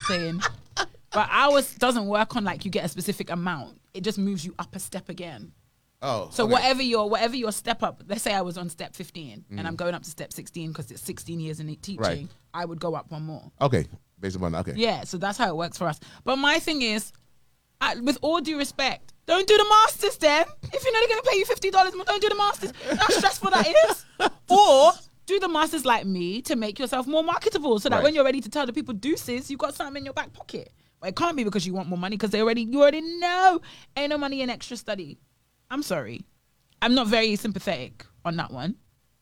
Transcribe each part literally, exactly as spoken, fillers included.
saying. But ours doesn't work on like you get a specific amount. It just moves you up a step again. Oh, so okay. whatever your whatever your step up. Let's say I was on step fifteen Mm. and I'm going up to step sixteen because it's sixteen years in teaching. Right. I would go up one more. Okay, based upon that. Okay. Yeah, so that's how it works for us. But my thing is, I, with all due respect, don't do the masters then. If you're not going to pay you fifty dollars, don't do the masters. How stressful that is. Or do the masters like me to make yourself more marketable so that Right. when you're ready to tell the people deuces, you got something in your back pocket. But it can't be because you want more money because they already you already know ain't no money in extra study. I'm sorry. I'm not very sympathetic on that one.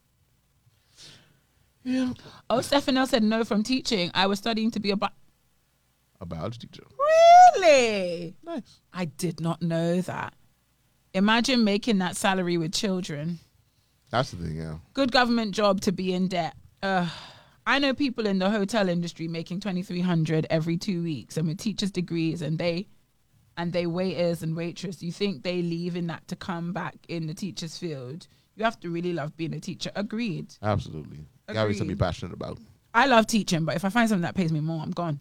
Yeah. Oh, Stefano said no from teaching. I was studying to be a bi- A biology teacher. Really? Nice. I did not know that. Imagine making that salary with children. That's the thing, yeah. Good government job to be in debt. Uh, I know people in the hotel industry making twenty-three hundred every two weeks and with teachers' degrees and they and they waiters and waitress. You think they leave in that to come back in the teacher's field? You have to really love being a teacher. Agreed. Absolutely. You gotta be something to be passionate about. I love teaching, but if I find something that pays me more, I'm gone.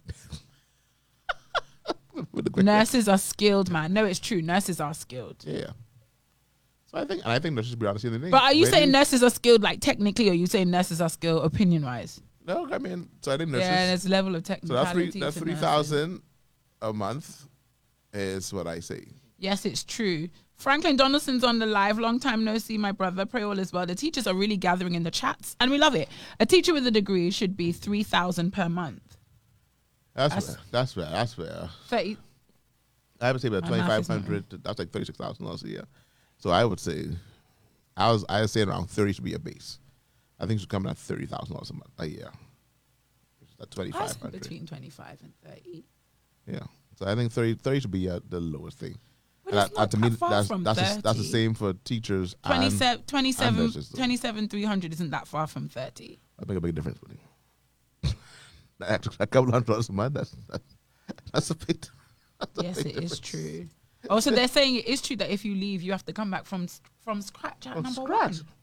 Nurses are skilled, man. No, it's true. Nurses are skilled. Yeah. So I think, and I think nurses should be honest in the thing. But are you Really? saying nurses are skilled like technically, or are you saying nurses are skilled opinion wise? No, I mean, so I think nurses. Yeah, there's a level of so technicality. that's three. That's to three nurses. thousand a month, is what I say. Yes, it's true. Franklin Donaldson's on the live. Long time no see, my brother. Pray all is well. The teachers are really gathering in the chats, and we love it. A teacher with a degree should be three thousand per month. That's That's- fair. That's fair. That's fair. Thirty. I would say about My twenty math five is not hundred. That's like thirty six thousand dollars a year. So I would say, I was I would say around thirty should be a base. I think it should come in at thirty thousand dollars a month a year. At twenty I five said hundred. between twenty-five and thirty. Yeah. So I think thirty, thirty should be uh, the lowest thing. But And it's I- not to me, that far that's from that's the, that's the thirty. same for teachers. and twenty-seven, and twenty-seven, nurses, though. twenty-seven, three hundred isn't that far from thirty. That make a big difference for me. That a couple hundred dollars a month. That's that's, that's a big. That's a Yes, big it is difference. true. Oh, so they're saying it is true that if you leave, you have to come back from from scratch at From number scratch. one.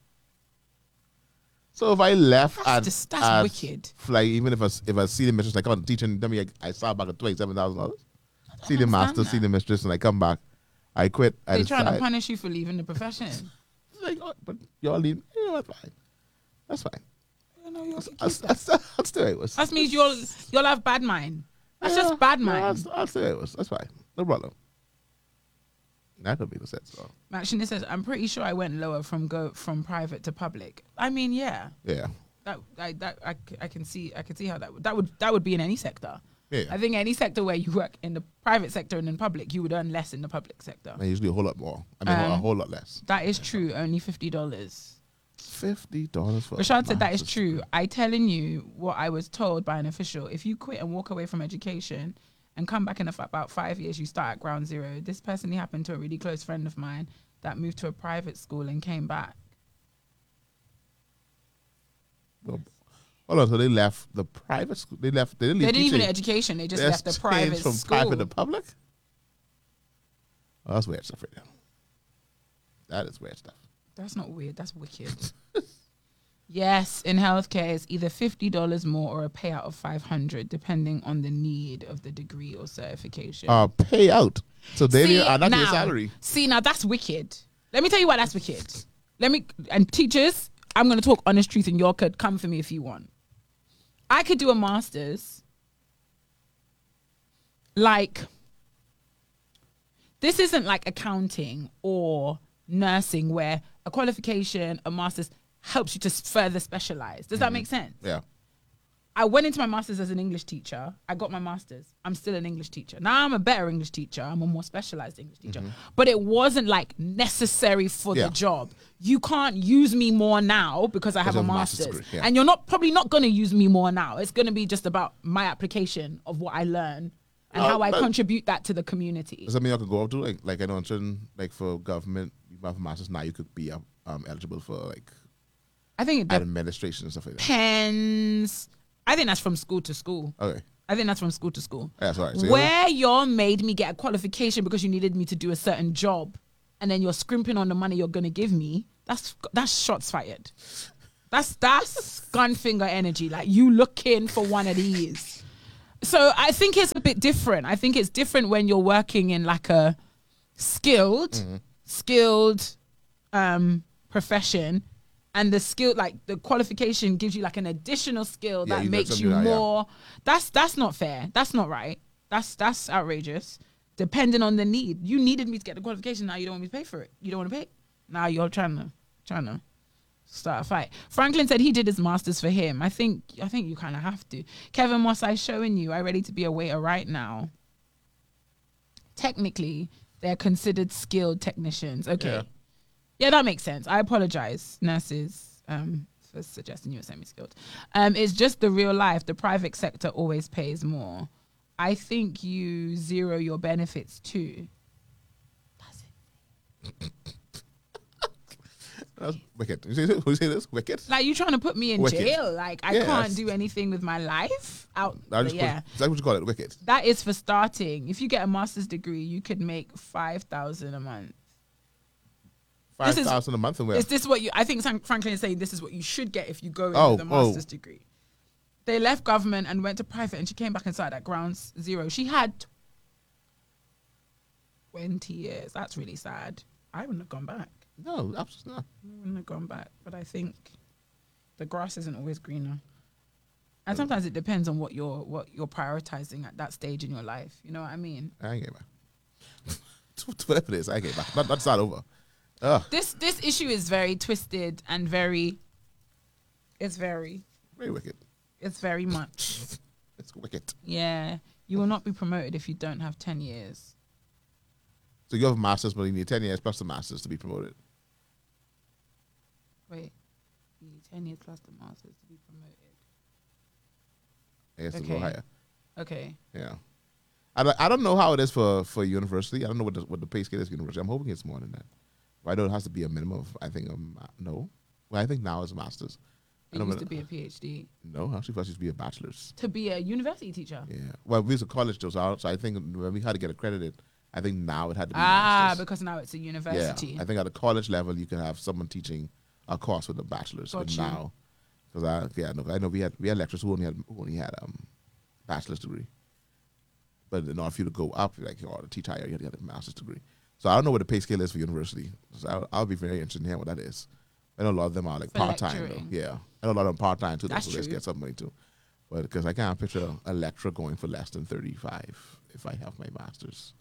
So if I left That's at, just- that's at wicked. like even if I if I see the mistress, like on teaching, tell me I, I saw back at twenty seven thousand dollars. See the understand master, see that. the mistress, and I come back, I quit. I They're trying to decide, punish you for leaving the profession. like, oh, but y'all leave. You know, that's fine. That's fine. You know, you're- That's that's that's, that's the way it was. that means you'll you'll have bad mind. That's Yeah, just bad no, mind. That's, that's the way it was. That's fine. No problem. That could be the sense. So. Actually, says I'm pretty sure I went lower from go from private to public. I mean, yeah, Yeah. that I that I, c- I can see I can see how that would that would that would be in any sector. Yeah. I think any sector where you work in the private sector and in public, you would earn less in the public sector. And usually a whole lot more. I mean, a Um, whole lot less. That is true. Only fifty dollars. Fifty dollars for. Rashad a said that is master's true. degree. I telling you what I was told by an official. If you quit and walk away from education and come back in a f- about five years, you start at ground zero. This personally happened to a really close friend of mine that moved to a private school and came back. Well, hold on. So they left the private school. They left. They didn't They leave didn't even teaching. education. They just They left the changed private from school. private to public. Oh, that's weird stuff right there. That is weird stuff. That's not weird. That's wicked. Yes, in healthcare, it's either fifty dollars more or a payout of five hundred, depending on the need of the degree or certification. Uh, payout. So they See, are not now, your salary. See, now that's wicked. Let me tell you why that's wicked. Let me, and teachers, I'm going to talk honest truth and y'all could come for me if you want. I could do a master's. Like, this isn't like accounting or nursing where a qualification, a master's helps you to s- further specialize. Does that make sense? Yeah. I went into my master's as an English teacher. I got my master's. I'm still an English teacher. Now I'm a better English teacher. I'm a more specialized English teacher. But it wasn't like necessary for Yeah. the job. You can't use me more now because I have you a have a master's master's. degree, yeah. And you're not probably not going to use me more now. It's going to be just about my application of what I learn and Uh, how I but- contribute that to the community. Does that mean I could go up to like like I know in certain like for government, you have a master's now you could be um, um eligible for like I think it administration and stuff like that. depends. I think that's from school to school. Okay. I think that's from school to school. That's all right. So Where y'all made me get a qualification because you needed me to do a certain job, and then you're scrimping on the money you're gonna give me. That's that's shots fired. That's that's gun finger energy. Like you looking for one of these. So I think it's a bit different. I think it's different when you're working in like a skilled, mm-hmm. skilled um, profession, and the skill, like the qualification, gives you like an additional skill yeah, that you makes you like, more. Yeah. That's that's not fair. That's not right. That's that's outrageous. Depending on the need, you needed me to get the qualification. Now you don't want me to pay for it. You don't want to pay. Now you're trying to trying to. start a fight. Franklin said he did his masters for him. I think I think you kind of have to. Kevin Moss, I showing you. I ready to be a waiter right now. Technically, they're considered skilled technicians. Okay, yeah, yeah that makes sense. I apologize, nurses, um, for suggesting you were semi-skilled. Um, it's just the real life. The private sector always pays more. I think you zero your benefits too. That's it. That's wicked. You see this? You see this? Wicked. Like you trying to put me in wicked. jail. Like I yeah, can't do anything with my life out. Just yeah, is that what you call it? Wicked. That is for starting. If you get a master's degree, you could make five thousand a month. Five thousand a month, and where? Is this what you? I think Franklin is saying this is what you should get if you go into oh, the master's oh. degree. They left government and went to private, and she came back inside at ground zero. She had twenty years. That's really sad. I wouldn't have gone back. No, absolutely not. I wouldn't have gone back, but I think the grass isn't always greener. And sometimes it depends on what you're what you're prioritizing at that stage in your life. You know what I mean? I ain't get back. Whatever it is, I ain't get back. Not, not start over. Ugh. This this issue is very twisted and very. It's very. Very wicked. It's very much. It's wicked. Yeah, you will not be promoted if you don't have ten years. So you have a master's, but you need ten years plus the master's to be promoted. Wait, you need ten years plus the master's to be promoted. I guess okay. to go higher. Okay. Yeah. I don't, I don't know how it is for, for university. I don't know what the, what the pay scale is for university. I'm hoping it's more than that. But I know it has to be a minimum of, I think, um, no. Well, I think now it's a master's. It used to be a PhD. No, actually, first used to be a bachelor's. To be a university teacher? Yeah. Well, we was a college, though, so I think when we had to get accredited, I think now it had to be Ah, master's. because now it's a university. Yeah. I think at the college level, you can have someone teaching a course with a bachelor's. Got but you. now, because I, yeah, no, I know we had we had lecturers who only had who only had um bachelor's degree. But in order for you to go up, like, or to teach higher, you had to have a master's degree. So I don't know what the pay scale is for university. So I'll, I'll be very interested in hearing what that is. I know a lot of them are like part time. Yeah, I know a lot of them part time too. That's so true. Let's get some money too. But because I can't picture a lecturer going for less than thirty-five if I have my master's,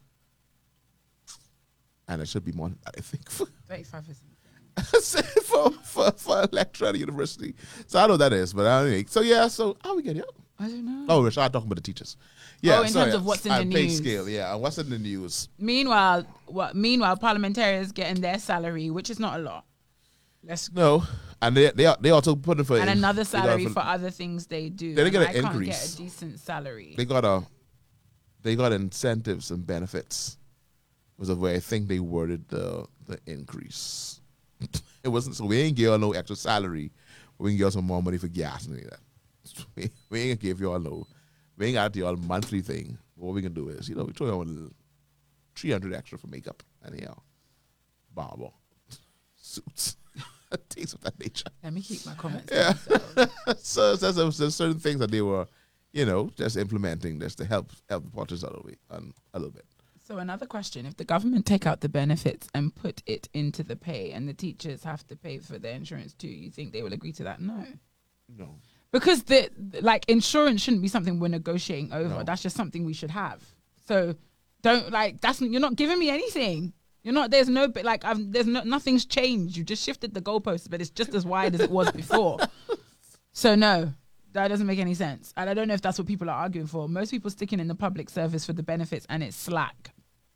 and it should be more. I think thirty-five is for, for for a lecturer at a university. So I know what that is, but anyway. So yeah. So how we get here? I don't know. Oh, we're talking about the teachers. Yeah, oh, in so terms yeah, of what's in uh, the pay news. scale, yeah, and what's in the news. Meanwhile, what? Meanwhile, parliamentarians getting their salary, which is not a lot. Let's no, and they they they also put it for and in, another salary for, for other things they do. They get an I can't increase. get a decent salary. They got a they got incentives and benefits. Was the way I think they worded the the increase. It wasn't so we ain't give y'all no extra salary, but we can give y'all some more money for gas and like that. We, we ain't gonna give y'all no. We ain't got y'all a monthly thing. What we can do is, you know, we throw y'all a little three hundred extra for makeup and you know, barber, suits, things of that nature. Let me keep my comments. Yeah. so there's, there's, there's certain things that they were, you know, just implementing just to help help the politicians out a, way, um, a little bit. So another question: if the government take out the benefits and put it into the pay, and the teachers have to pay for their insurance too, you think they will agree to that? No. No. Because the like insurance shouldn't be something we're negotiating over. No. That's just something we should have. So don't like that's you're not giving me anything. You're not. There's no bit like I've, there's no nothing's changed. You just shifted the goalposts, but it's just as wide as it was before. So no, that doesn't make any sense. And I don't know if that's what people are arguing for. Most people sticking in the public service for the benefits, and it's slack.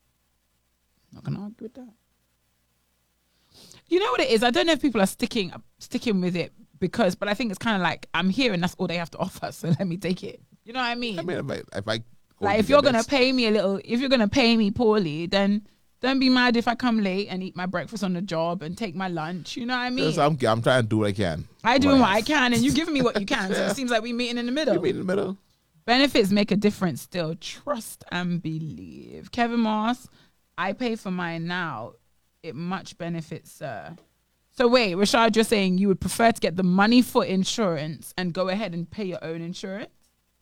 Not gonna argue with that. You know what it is? I don't know if people are sticking sticking with it because, but I think it's kind of like I'm here and that's all they have to offer. So let me take it. You know what I mean? I mean, if I, if I like if you're gonna pay me a little, if you're gonna pay me poorly, then don't be mad if I come late and eat my breakfast on the job and take my lunch. You know what I mean? I'm, I'm trying to do what I can. I doing what I can, and you giving me what you can. So it seems like we meeting in the middle. You meet in the middle. Benefits make a difference still. Trust and believe. Kevin Moss, I pay for mine now. It much benefits, sir. So wait, Rashad, you're saying you would prefer to get the money for insurance and go ahead and pay your own insurance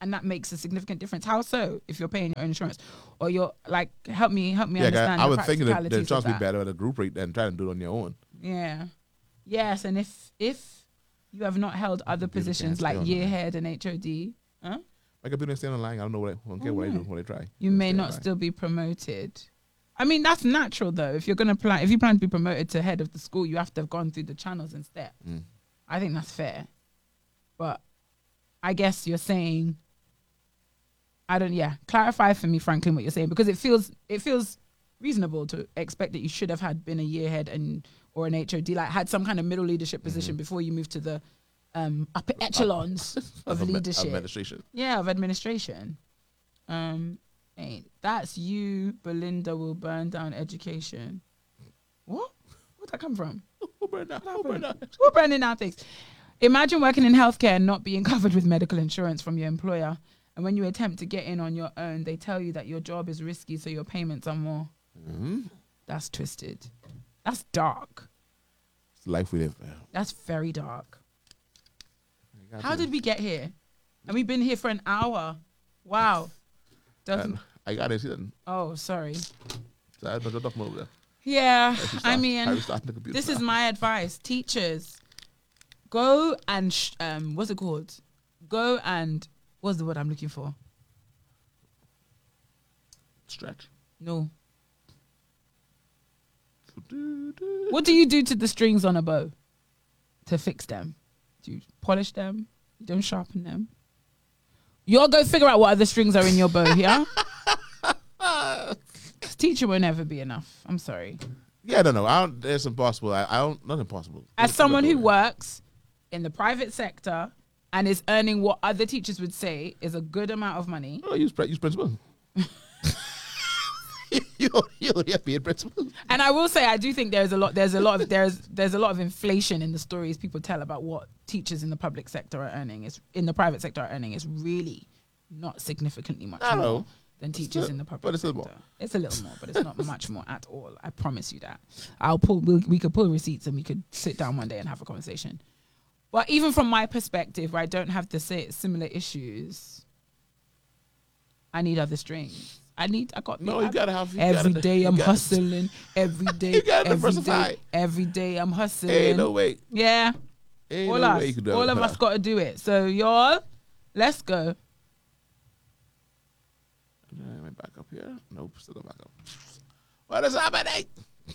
and that makes a significant difference. How so? If you're paying your own insurance, or you're like, help me, help me Yeah, understand. I, I the would think that the practicalities insurance of would be better at a group rate than trying to do it on your own. Yeah, yes, and if if you have not held other positions like year head and H O D, huh? My computer stay online. I don't know what I, I don't care oh, what I do, what I try. You may not online. Still be promoted. I mean, that's natural though. If you're gonna plan, if you plan to be promoted to head of the school, you have to have gone through the channels and steps. Mm. I think that's fair, but I guess you're saying, I don't. Yeah, clarify for me, Franklin, what you're saying, because it feels it feels reasonable to expect that you should have had been a year head and or an H O D, like had some kind of middle leadership position mm-hmm. before you moved to the um, upper echelons of, of leadership, administration. Yeah, of administration. Um, hey, that's you. Belinda will burn down education. What? Where'd that come from? Who burned down? Who burned down? Who burning down things? Imagine working in healthcare and not being covered with medical insurance from your employer, and when you attempt to get in on your own, they tell you that your job is risky, so your payments are more. Mm-hmm. That's twisted. That's dark. It's life we live, man. That's very dark. How did we get here? And we've been here for an hour. Wow. Doesn't I got it. Oh, sorry. So I don't know over there. Yeah, I mean, this is my advice. Teachers, go and, sh- um, what's it called? Go and, what's the word I'm looking for? Stretch. No. What do you do to the strings on a bow to fix them? Do you polish them? You don't sharpen them? You'll go figure out what other strings are in your bow, yeah? Teacher will never be enough. I'm sorry. Yeah, I don't know. I don't, it's impossible. I, I don't, not impossible. As it's someone who works in the private sector and is earning what other teachers would say is a good amount of money. Oh, use, use principal. you you have paid principal. And I will say, I do think there's a lot. There's a lot of there's there's a lot of inflation in the stories people tell about what teachers in the public sector are earning. Is in the private sector are earning is really not significantly much I more know. than teachers in the public but it's sector. A little more. It's a little more, but it's not much more at all. I promise you that. I'll pull. We'll, we could pull receipts and we could sit down one day and have a conversation. But even from my perspective, where I don't have the say similar issues, I need other strings. I need. I got. No, you gotta have. You every gotta, day I'm gotta, hustling. Every day. You gotta every diversify. Day, every day I'm hustling. Ain't no way. Yeah. Ain't all no us. way you can do all it. of us got to do it. So y'all, let's go. Am I back up here? Nope, still back up. What is happening?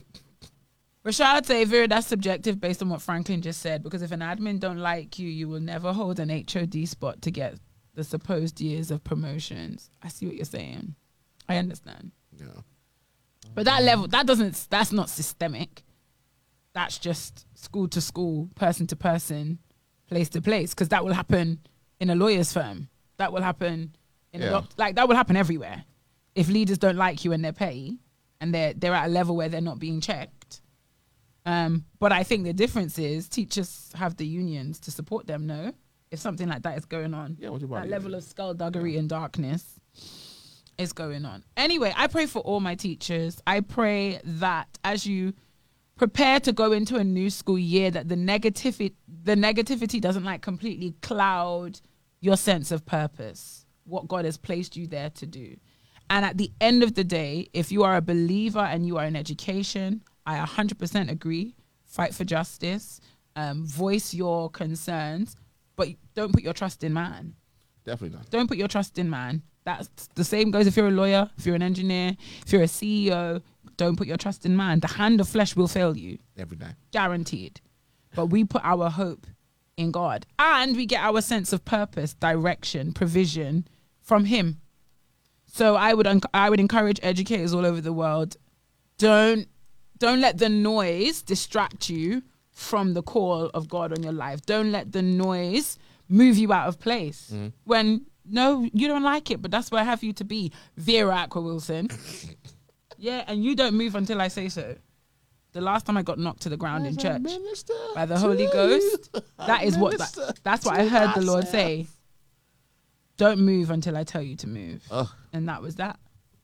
Rashad say, Vera, that's subjective based on what Franklin just said. Because if an admin don't like you, you will never hold an H O D spot to get the supposed years of promotions. I see what you're saying. I understand. Yeah. But that level, that doesn't, that's not systemic. That's just school to school, person to person, place to place. Because that will happen in a lawyer's firm. That will happen in yeah. a doc- like that will happen everywhere. If leaders don't like you and they're petty and they're they're at a level where they're not being checked. Um, but I think the difference is teachers have the unions to support them, no? If something like that is going on. Yeah, what you that level of skullduggery and darkness is going on. Anyway, I pray for all my teachers. I pray that as you prepare to go into a new school year, that the negativity the negativity doesn't like completely cloud your sense of purpose, what God has placed you there to do. And at the end of the day, if you are a believer and you are in education, I one hundred percent agree. Fight for justice, um, voice your concerns, but don't put your trust in man. Definitely not. Don't put your trust in man. That's the same goes if you're a lawyer, if you're an engineer, if you're a C E O, don't put your trust in man. The hand of flesh will fail you. Every time. Guaranteed. But we put our hope in God. And we get our sense of purpose, direction, provision from him. So I would un- I would encourage educators all over the world, don't don't let the noise distract you from the call of God on your life. Don't let the noise move you out of place. Mm. When, no, you don't like it, but that's where I have you to be, Vera Aqua Wilson. Yeah, and you don't move until I say so. The last time I got knocked to the ground in church by the Holy Ghost, that is what that, that's what I heard the Lord say. Don't move until I tell you to move. Ugh. And that was that.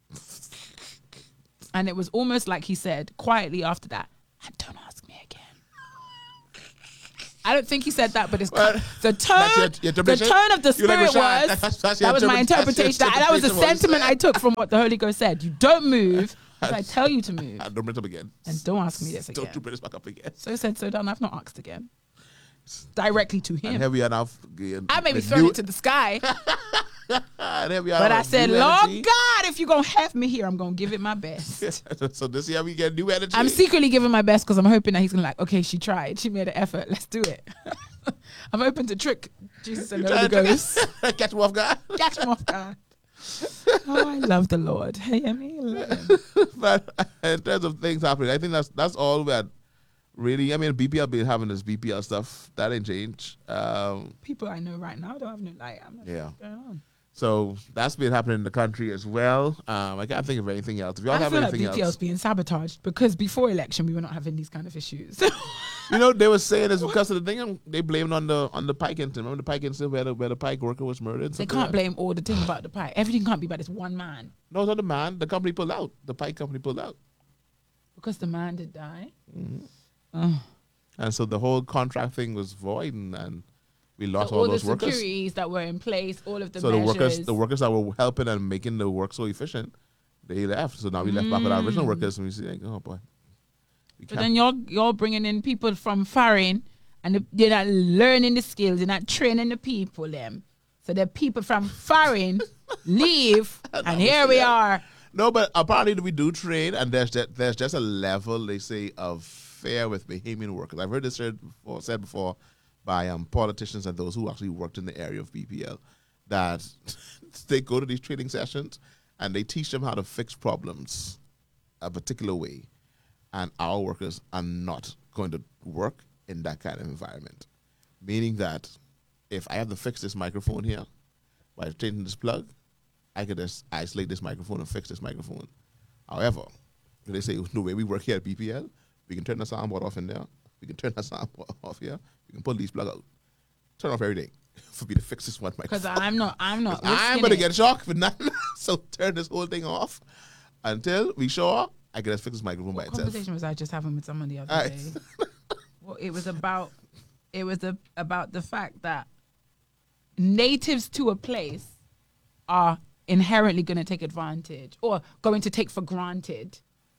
And it was almost like he said quietly after that, and don't ask me again. I don't think he said that, but it's Well, the tone. that's your- your the interpretation? tone of the You like spirit Rashad? was That's- that's your that was my interpret- that's your interpretation. That, that was the interpretation of what he sentiment said. I took from what the Holy Ghost said. You don't move. I tell you to move, And don't bring it up again. and don't ask me this Don't you again. bring this back up again. So said, so done. I've not asked again. Directly to And him. here we are now. again, I may be the throwing new- it to the sky, and here we are but now, I said, new Lord energy. God, if you're gonna have me here, I'm gonna give it my best. So this year we get new energy. I'm secretly giving my best because I'm hoping that he's gonna like, okay, she tried, she made an effort, let's do it. I'm hoping to trick Jesus and the Holy Ghost. Catch him off guard. Catch him off guard. Oh, I love the Lord. Hey, I mean, love him. But in terms of things happening, I think that's that's all that really. I mean, B P L been having this B P L stuff that ain't changed. Um, People I know right now don't have no light. I'm not Yeah. sure what's going on. so that's been happening in the country as well. Um, I can't think of anything else. If y'all I have feel like anything B P L's else, being sabotaged because before election we were not having these kind of issues. you know, they were saying it's because of the thing. um, They blamed on the on the Pike incident. Remember the Pike incident where the where the Pike worker was murdered. They something can't like blame all the thing about the pie. Everything can't be about this one man that? No, it's not the man. The company pulled out. The Pike company pulled out. because the man did die. Mm-hmm. Oh. And so the whole contract thing was void, and, and we lost So all, all the those workers. securities that were in place, all of the so the measures. workers, the workers that were helping and making the work so efficient, they left. So now we left back with our original workers, and we see like, oh boy. We But can't- then you're you're bringing in people from foreign, and the- you're not learning the skills, you're not training the people. Them, so the people from foreign leave, and here we are. No, but apparently we do train, and there's just, there's just a level, they say, of fear with Bahamian workers. I've heard this said before, said before by um, politicians and those who actually worked in the area of B P L, that they go to these training sessions and they teach them how to fix problems a particular way, and our workers are not going to work in that kind of environment. Meaning that if I have to fix this microphone here by changing this plug, I could just isolate this microphone and fix this microphone. However, they say the way we work here at B P L, we can turn the soundboard off in there. We can turn the soundboard off here. We can pull these plug out. Turn off everything for me to fix this one Because microphone. I'm not, I'm not. I'm risking gonna it. get shocked for nothing. So turn this whole thing off until we sure I can just fix this microphone by What itself. conversation was I just having with someone the other All right. day? Well, it was about, it was a, about the fact that natives to a place are inherently going to take advantage or going to take for granted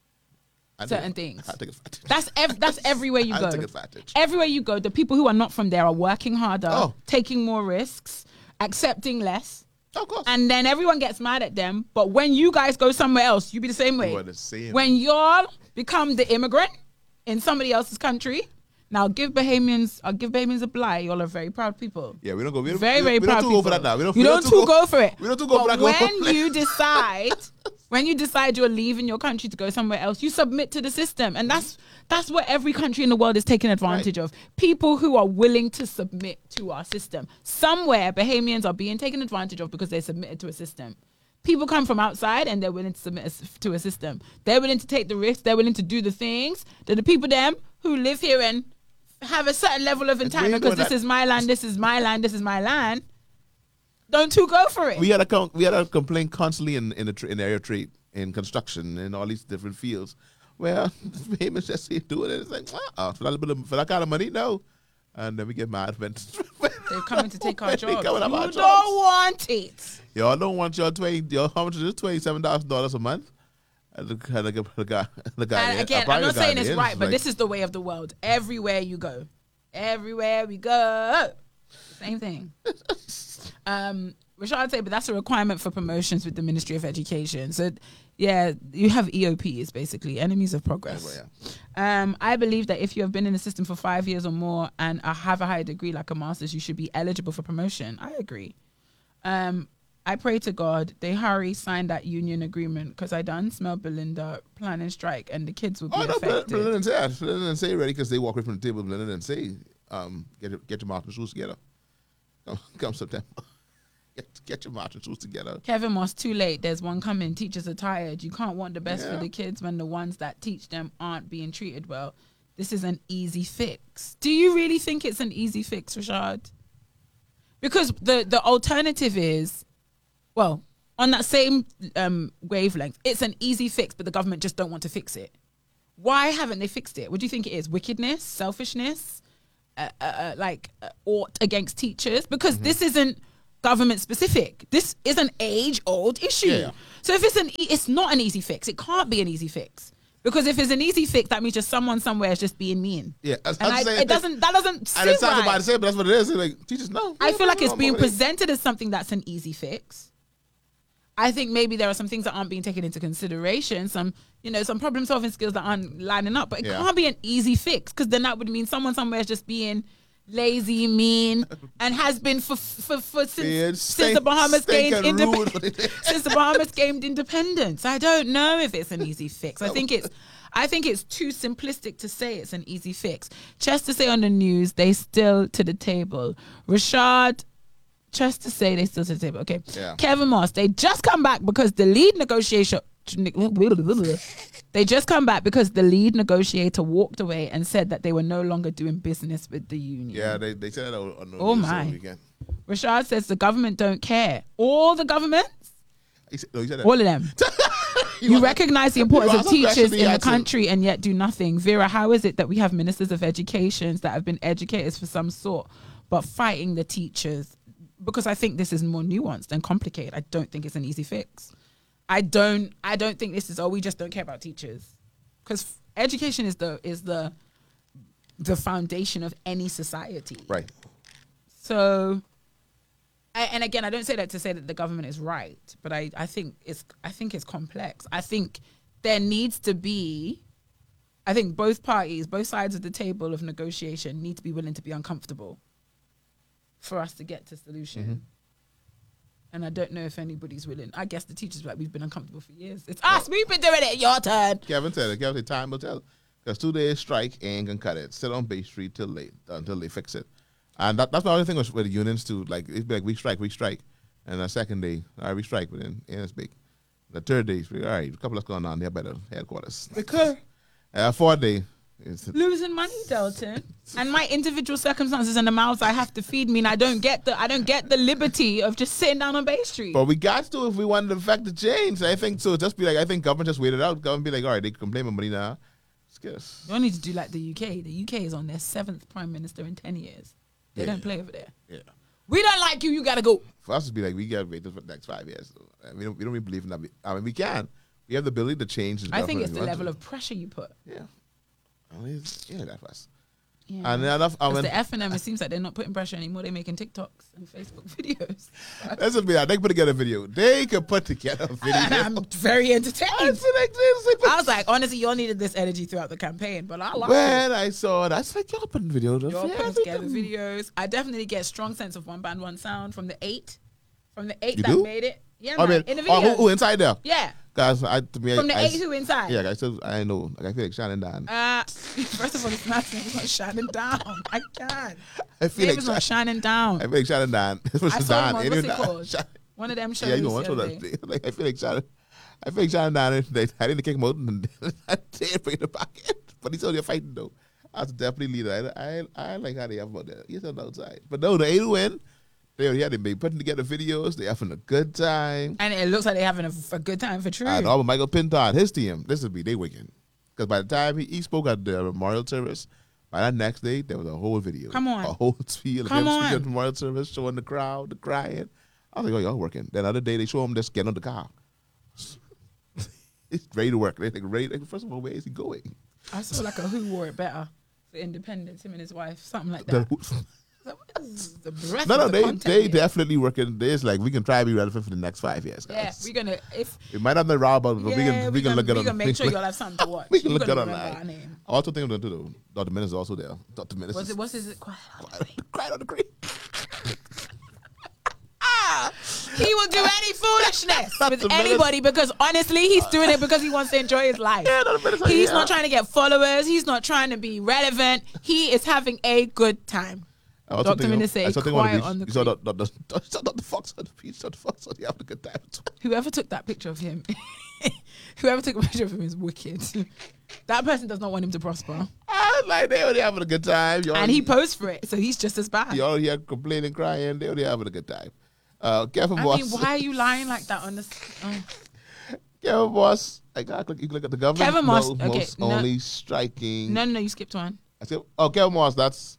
I certain take- things. I take advantage. That's ev- that's everywhere you I go. take advantage. Everywhere you go, the people who are not from there are working harder, Oh. taking more risks, accepting less, Of course. and then everyone gets mad at them. But when you guys go somewhere else, you be the same way. You are the same. When y'all become the immigrant in somebody else's country, now give Bahamians, I'll give Bahamians a lie. Y'all are very proud people. Yeah, we don't go. We don't, Very, we, very we proud don't too people. go for that now. We don't, you we don't, too too go, for it. We don't too go but for that. when you decide, when you decide you're leaving your country to go somewhere else, you submit to the system, and that's that's what every country in the world is taking advantage Right. of. People who are willing to submit to our system. Somewhere, Bahamians are being taken advantage of because they submitted to a system. People come from outside and they're willing to submit a- to a system. They're willing to take the risks. They're willing to do the things that the people them who live here and have a certain level of entitlement go because this that- is my land, this is my land, this is my land. Don't two go for it. We had a com- we had a complaint constantly in in the tra- in area trade, in construction, in all these different fields, where the payments just ain't doing it. It's like, wow, for that, bit of, for that kind of money, no. And then we get mad when They're coming to take our They jobs. You coming up our don't jobs. want it. y'all don't want your twenty. Y'all, how much is it? Twenty seven thousand dollars a month. And the, and the, the guy, the guy. And again, I'm not saying it's right, but this is the way of the world. Everywhere you go, everywhere we go, same thing. um, Rashad said, but that's a requirement for promotions with the Ministry of Education. So, yeah, you have E O Ps, basically, enemies of progress. Um, I believe that if you have been in the system for five years or more and uh, have a higher degree like a master's, you should be eligible for promotion. I agree. Um, I pray to God they hurry sign that union agreement because I done smell Belinda planning strike and the kids will be Oh no, affected. Belinda didn't say that. Belinda didn't say ready because they walk away from the table. Belinda didn't say, um, get your, get your Martin shoes together. Come, come September. Get, get your Martin shoes together. Kevin Moss, too late. There's one coming. Teachers are tired. You can't want the best Yeah. for the kids when the ones that teach them aren't being treated well. This is an easy fix. Do you really think it's an easy fix, Rashad? Because the, the alternative is, well, on that same um, wavelength, it's an easy fix, but the government just don't want to fix it. Why haven't they fixed it? What do you think it is? Wickedness? Selfishness? uh, uh, like uh, ought against teachers because Mm-hmm. this isn't government specific. This is an age old issue. Yeah. So if it's an, e- it's not an easy fix. It can't be an easy fix because if it's an easy fix, that means just someone somewhere is just being mean. Yeah, I was and I, saying- it doesn't. That doesn't. And it sounds right. about to say, but that's what it is. It's like teachers know. I feel like it's being I'm already- presented as something that's an easy fix. I think maybe there are some things that aren't being taken into consideration. Some, you know, some problem solving skills that aren't lining up. But it Yeah. can't be an easy fix because then that would mean someone somewhere is just being lazy, mean, and has been for for, for since, Being since stink- the Bahamas gained stinking rude. independence. Since the Bahamas gained independence, I don't know if it's an easy fix. I think it's. I think it's too simplistic to say it's an easy fix. Just to say on the news, they still to the table. Rashad. Just to say they still to the table. Okay. Yeah. Kevin Moss, they just come back because the lead negotiator they just come back because the lead negotiator walked away and said that they were no longer doing business with the union. Yeah, they, they said that on on the Oh, news my. over the weekend. Rashad says the government don't care. All the governments, He said, no, he said that. all of them. He You was- recognize the importance he of was a question teachers he in the had to- country and yet do nothing. Vera, how is it that we have ministers of education that have been educators for some sort, but fighting the teachers? Because I think this is more nuanced and complicated. I don't think it's an easy fix. I don't. I don't think this is. Oh, we just don't care about teachers, because education is the is the the foundation of any society. Right. So, I, and again, I don't say that to say that the government is right, but I, I think it's I think it's complex. I think there needs to be, I think both parties, both sides of the table of negotiation need to be willing to be uncomfortable for us to get to solution. Mm-hmm. And I don't know if anybody's willing. I guess the teachers are like, we've been uncomfortable for years. It's us. We've been doing it. Your turn. Kevin said it. Kevin said time will tell. Because two days strike ain't gonna cut it. Sit on Bay Street till late until they fix it. And that, that's my only thing with, with the unions too. Like it's like we strike, we strike, and the second day, all right, we strike, but then and it's big. The third day, it's like, all right, a couple of going on there by the headquarters. Because Uh, fourth day, it's losing money, Dalton, and my individual circumstances and the mouths I have to feed mean I don't get the I don't get the liberty of just sitting down on Bay Street. but we got to if we wanted the fact to change. I think so. Just be like, I think government just waited out. Government be like, all right, they can complain about money now. It's good. You don't need to do like the U K. The U K is on their seventh prime minister in ten years. They Yeah. don't play over there. Yeah. We don't like you. You gotta go. For us to be like, we got to wait for the next five years. So, uh, we don't, we don't really believe in that. I mean, we can. We have the ability to change. The I think government it's if the we want level to. of pressure you put. Yeah. I mean, it's, yeah, that's us. Yeah. And then enough. I Because mean, the F and M, it seems like they're not putting pressure anymore. They're making TikToks and Facebook videos. let's just be that. They can put together a video. They can put together a video. And I'm very entertained. It's like, it's like- I was like, honestly, y'all needed this energy throughout the campaign, but I like it. when I saw that, it's like, y'all putting videos. You're Yeah, putting together everything. videos. I definitely get a strong sense of one band, one sound from the eight. From the eight You that do? made it. Yeah, I man. mean, in the oh, video. who, who inside there? Yeah. Guys, I, to me, From the I, eight I, who inside. Yeah, I still, I know. Like, I feel like Shannon Don. Uh, first of all, it's not, it's not shining down. I can't. I feel Maybe like it's not Shan- shining down. I feel like Shannon Don. This was I saw him Don. on, Ain't what's it Don. called? Shan- One of them shows. Yeah, you know, the what's other that? day. Like, I feel like Shannon. I feel like Shannon Don. They, I didn't kick him out and I didn't bring it back in. But he's only fighting though. I was definitely leader. I, I, I like how they have about that. He's on the outside. But no, the eight win. They yeah, they been putting together videos. They having a good time. And it looks like they're having a, a good time for true. And all Michael Pinton, his team, this would be they wicked. Because by the time he, he spoke at the memorial service, by that next day there was a whole video. Come on. A whole spiel of Come him speaking on. at the memorial service, showing the crowd, the crying. I was like, oh, y'all working. Then the other day they show him just getting on the car. It's ready to work. They like ready. Like, first of all, where is he going? I saw like a who wore it better for independence, him and his wife, something like that. The- So what is the breadth no, of no, the they content they here? definitely working. There's like we can try to be relevant for the next five years. Yeah, Guys. we're gonna if We might not be raw about it, but yeah, we can we can gonna, look at we it. gonna on- make sure y'all have something to watch. We can You're look gonna at it remember online. our name. I also think I'm gonna do though. Doctor Menace is also there. Doctor Menace. What's is it? What's his? Quiet. Cried on the creek. He will do any foolishness That's with the menace. anybody because honestly, he's doing it because he wants to enjoy his life. Yeah, Doctor Menace. He's yeah. not trying to get followers. He's not trying to be relevant. He is having a good time. I also Doctor think- Menace say, I also think I wanna quiet be- on the You saw creek. Doctor Doctor Fox on the beach. Doctor Fox on the having a good time. Whoever took that picture of him, whoever took a picture of him is wicked. That person does not want him to prosper. I was like they already having a good time. Y'all, And he posed for it, so he's just as bad. y'all here complaining, crying. They already having a good time. Uh, Kevin I Boss. mean, why are you lying like that on this? Oh. Kevin Boss. I got you look at the government. Kevin Moss, most, okay, most no. only striking. No, no, no, you skipped one. I said, oh, Kevin Moss. That's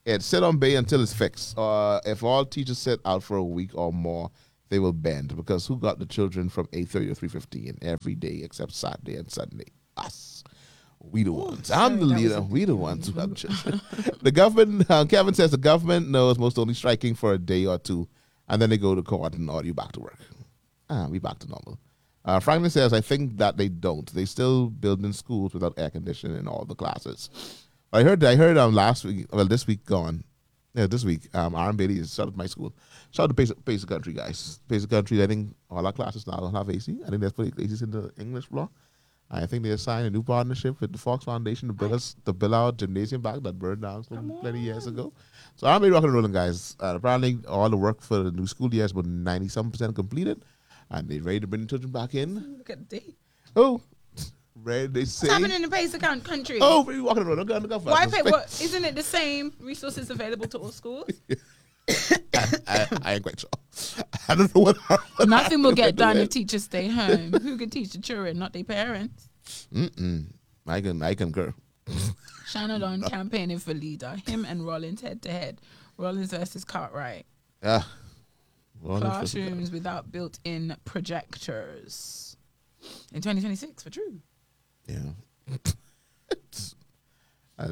It sit on bay until it's fixed. Uh, if all teachers sit out for a week or more, they will bend. Because who got the children from eight thirty to three fifteen every day except Saturday and Sunday? Us. We the ones. I'm the leader. We the ones who have children. The government, uh, Kevin says the government knows most only striking for a day or two, and then they go to court and order you back to work. Ah, we back to normal. Uh, Franklin says, I think that they don't. They still building schools without air conditioning in all the classes. I heard I heard um last week, well, this week gone. Yeah, this week, um, Aaron Bailey is shout out to my school. Shout out to Basic, Basic Country, guys. Basic Country, I think all our classes now don't have A C. I think that's put A Cs in the English block. I think they signed a new partnership with the Fox Foundation to build us to build our gymnasium back that burned down so plenty years ago. So I'm really rocking and rolling, guys. Uh, apparently, all the work for the new school year is about ninety-seven percent completed, and they're ready to bring the children back in. Look at the date. Oh, ready? They say. What's happening in the basic account country? Oh, we walking around. Don't go, don't go Why fast. pay? What isn't it the same resources available to all schools? I, I, I ain't quite sure. I don't know what. what Nothing will get done doing. if teachers stay home. Who can teach the children, not their parents? Mm-mm. I can, I concur. Shannon on campaigning for leader. Him and Rollins head to head. Rollins versus Cartwright. Yeah. Well, Classrooms without built-in projectors. In twenty twenty-six, for true. Yeah. I,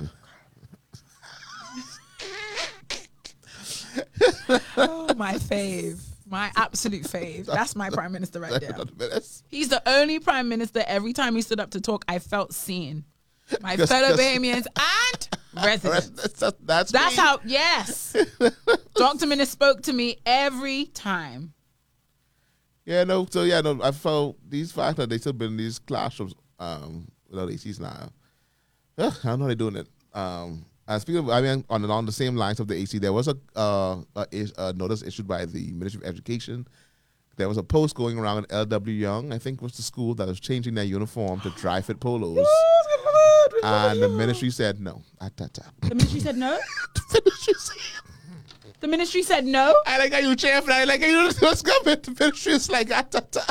Oh, my fave. My absolute fave. That's my prime minister right there. He's the only prime minister, every time he stood up to talk, I felt seen. My Just- fellow just- Bahamians and residents. That's, that's, that's, That's me. how, yes. Doctor Minnis spoke to me every time. Yeah, no. So yeah, no. I felt these facts that they still been in these classrooms um, without A Cs now. Ugh, I don't know how they're doing it. Um, and speaking of, I mean, on on the same lines of the A C, there was a, uh, a, is- a notice issued by the Ministry of Education. There was a post going around in L W Young, I think was the school, that was changing their uniform to dry fit polos. And the ministry said no. At that time. The ministry said no? The ministry said The ministry said no? I like how you chair for that. I like how you know what's coming. The ministry is like, ah, ta, ta.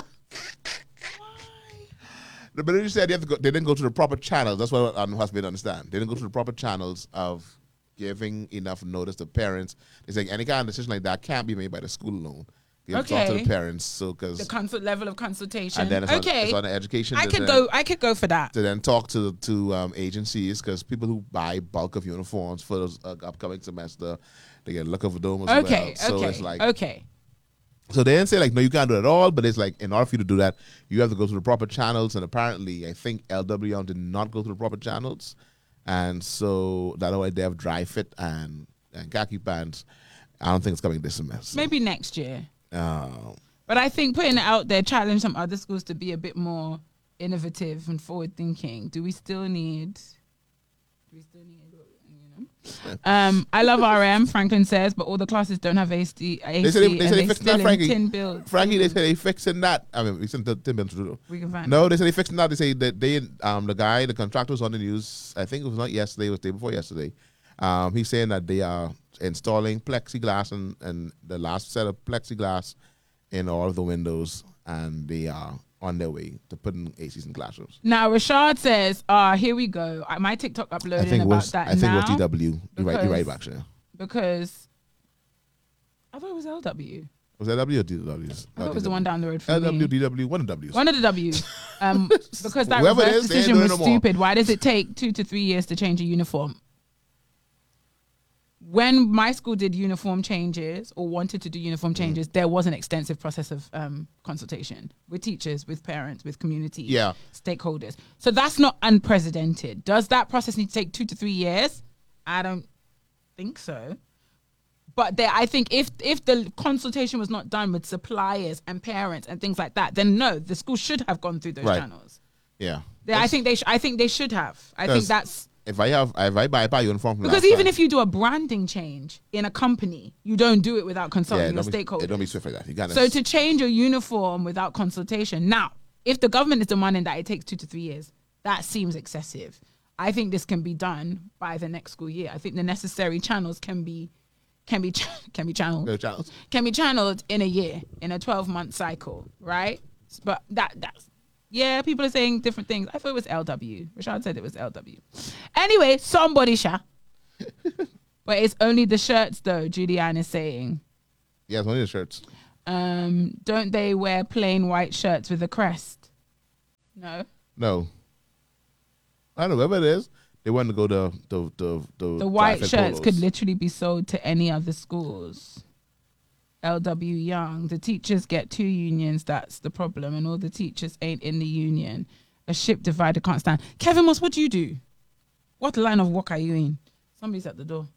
The ministry said they, have to go, they didn't go to the proper channels. That's what um, has been understand. They didn't go to the proper channels of giving enough notice to parents. They say any kind of decision like that can't be made by the school alone. You have to talk to Okay. the parents. So because The consult level of consultation. and then it's, okay. on, it's on the education. I to could then- go I could go for that. to then talk to to um, agencies because people who buy bulk of uniforms for the uh, upcoming semester, they get a look of a dome as Okay, well. So okay. it's like okay. So they didn't say like, no, you can't do it at all. But it's like, in order for you to do that, you have to go through the proper channels. And apparently, I think L W did not go through the proper channels. And so that's why they have dry fit and, and khaki pants. I don't think it's coming this semester. Maybe next year. Uh, But I think putting it out there, challenge some other schools to be a bit more innovative and forward thinking. Do we still need? Do we still need? You know. Um, I love R M. Franklin says, but all the classes don't have A C. A C They said they- they and said they they fixed still that, Frankie. in tin builds. Frankie, they said they fixing that. I mean, we sent the Tim Benton to do. We can find. No, they said they fixing that. They say that they, um, the guy, the contractor was on the news. I think it was not yesterday. It was the day before yesterday. Um, he's saying that they are installing plexiglass and, and the last set of plexiglass in all of the windows, and they are on their way to putting A Cs in classrooms. Now Rashad says, "Ah, here we go. I- My TikTok I uploading think it about was. that I think now it was D W. You're right. You're right, because- actually. because I thought it was L W. Was that W or D W? I thought it was the one down the road from L W, me. D W, one of the W's. One of the W's. Um, because that Whoever it reverse is, they ain't decision doing was no more. stupid. Why does it take two to three years to change a uniform? When my school did uniform changes or wanted to do uniform Mm. changes, there was an extensive process of um, consultation with teachers, with parents, with community Yeah. stakeholders. So that's not unprecedented. Does that process need to take two to three years? I don't think so. But there, I think if if the consultation was not done with suppliers and parents and things like that, then no, the school should have gone through those Right. channels. Yeah. They, I think they. Sh- I think they should have. I think Yes. that's If I have, if I buy, buy uniform from because last even time, if you do a branding change in a company, you don't do it without yeah, consulting your don't be, stakeholders. yeah, don't be swift like that. You got So to change your uniform without consultation, now, if the government is demanding that it takes two to three years, that seems excessive. I think this can be done by the next school year. I think the necessary channels can be can be ch- can be channeled no channels. can be channeled in a year, in a twelve month cycle, right? But that that's yeah, people are saying different things. I thought it was L W. Rashad said it was L W. Anyway, somebody sha. But it's only the shirts, though, Julianne is saying. Yeah, it's only the shirts. Um, don't they wear plain white shirts with a crest? No. No. I don't know, whatever it is, they want to go to the the the, The white traffic shirts polos. could literally be sold to any other schools. L W Young, the teachers get two unions, that's the problem, and all the teachers ain't in the union. A ship divider can't stand. Kevin Moss, what do you do? What line of work are you in? Somebody's at the door.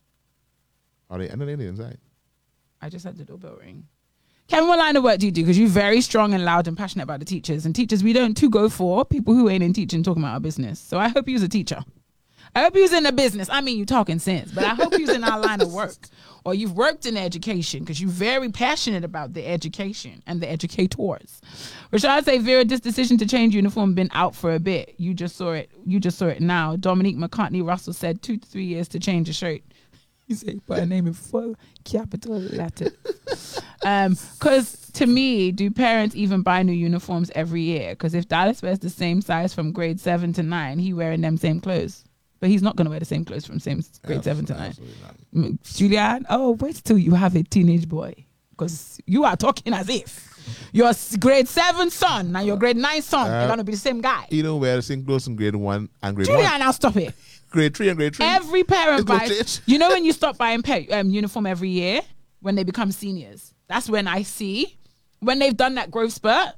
Are they? I know they're inside. I just had the doorbell ring. Kevin, what line of work do you do? Because you're very strong and loud and passionate about the teachers. And teachers, we don't too go for people who ain't in teaching talking about our business. So I hope you're a teacher. I hope you're in the business. I mean, you talking sense, but I hope you're in our line of work. Or you've worked in education because you're very passionate about the education and the educators. Rashad say, Vera, this decision to change uniform been out for a bit. You just saw it. You just saw it now. Dominique McCartney Russell said two to three years to change a shirt. He said, put a name in full capital letter. Um, because to me, do parents even buy new uniforms every year? Because if Dallas wears the same size from grade seven to nine, he wearing them same clothes. But he's not going to wear the same clothes from same grade seven to nine. Julianne, oh, wait till you have a teenage boy. Because you are talking as if your grade seven son and your grade nine son uh, are going to be the same guy. You don't wear the same clothes in grade one and grade Julianne, one. now stop it. Grade three and grade three. Every parent it's buys. You know when you stop buying pay, um, uniform every year when they become seniors? That's when I see when they've done that growth spurt.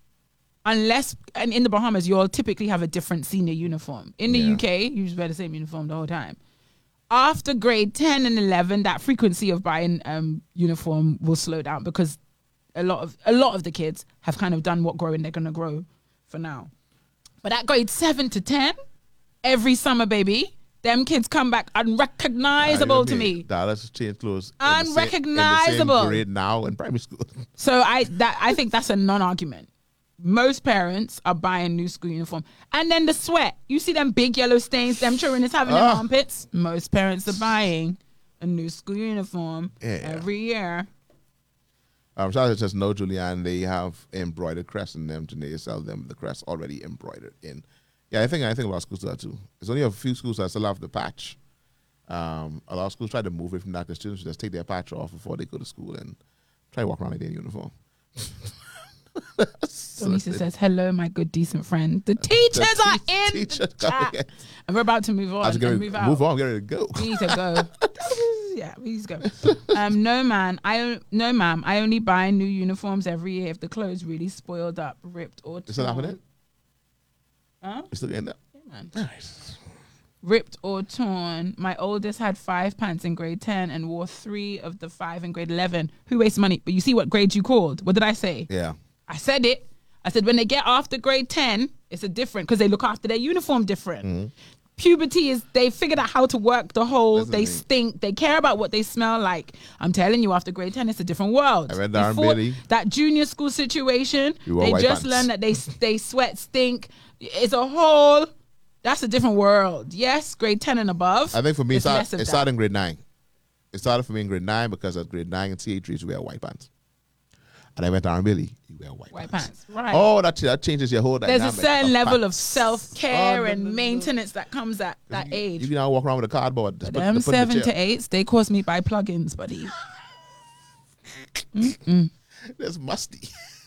Unless, and in the Bahamas, you'll typically have a different senior uniform. In the yeah. U K, you just wear the same uniform the whole time. After grade ten and eleven, that frequency of buying um, uniform will slow down because a lot of a lot of the kids have kind of done what growing they're going to grow for now. But at grade seven to ten, every summer, baby, them kids come back unrecognizable nah, to me. Dallas changed clothes. Unrecognizable. In the same grade now in primary school. So I that I think that's a non-argument. Most parents are buying new school uniform. And then the sweat. You see them big yellow stains them children is having in their armpits? Most parents are buying a new school uniform yeah. every year. Um, shout out to just know, Julianne, they have embroidered crests in them. They sell them the crest already embroidered in. Yeah, I think I think a lot of schools do that too. There's only a few schools that still have the patch. Um, a lot of schools try to move away from that. The students just take their patch off before they go to school and try to walk around like they're in uniform. So Lisa says, hello, my good, decent friend. The teachers the te- are in teachers the chat. And we're about to move on. And ready, move, out. move on, get ready to go. We need to go. Yeah, we need to go. Um, no, man. I No, ma'am. I only buy new uniforms every year if the clothes really spoiled up, ripped, or torn. Is that happening? Huh? It's still getting that? Yeah, man. Nice. Ripped or torn. My oldest had five pants in grade ten and wore three of the five in grade eleven. Who wastes money? But you see what grades you called. What did I say? Yeah. I said it. I said when they get after grade ten, it's a different because they look after their uniform different. Mm-hmm. Puberty is, they figured out how to work the whole, That's they stink, they care about what they smell like. I'm telling you, after grade ten, it's a different world. I read Darren Bailey. That junior school situation, they just learn that they they sweat, stink. It's a whole, that's a different world. Yes, grade ten and above. I think for me, it started, it started in grade nine. It started for me in grade nine because at grade nine and T A three, you wear white pants. And I went to Darren Bailey, you wear white, white pants. pants. Right. Oh, that, that changes your whole There's dynamic. There's a certain of level pants. of self-care oh, no, and no, no, maintenance that comes at that you, age. You can now walk around with a cardboard. But them put, seven the to eights, they cost me by plugins, buddy. That's musty.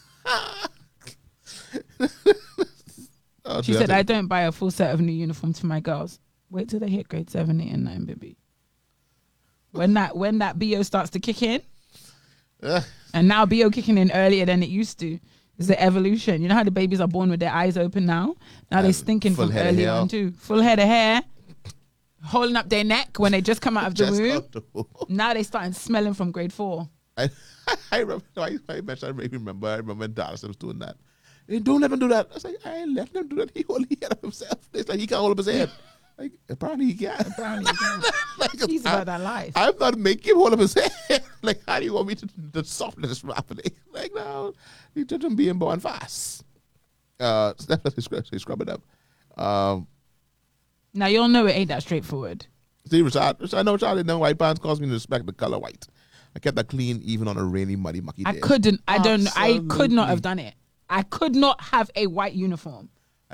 oh, she said, I don't buy a full set of new uniforms for my girls. Wait till they hit grade seven, eight, and nine, baby. When that when that B O starts to kick in, uh. and now B O kicking in earlier than it used to. It's the evolution. You know how the babies are born with their eyes open now? Now they're stinking from early on too. Full head of hair, holding up their neck when they just come out of the womb. The now they starting smelling from grade four. I, I remember, I, I mentioned, I make me remember, I remember when Dallas was doing that. Hey, don't let him do that. I was like, I ain't letting him do that. He hold his head up himself. It's like he can't hold up his head. Like, apparently he can. Apparently he can. like, He's I, about that life. I'm not making him hold up his head. Like, how do you want me to, to soften this rapidly? Like, no, he took him being born fast. Uh, so that's what they scrub, they scrub it up. Um, now, you'll know it ain't that straightforward. See, Rashad, I know Rashad, no white pants caused me to respect the color white. I kept that clean even on a rainy, muddy, mucky day. I couldn't, I don't know, I could not have done it. I could not have a white uniform.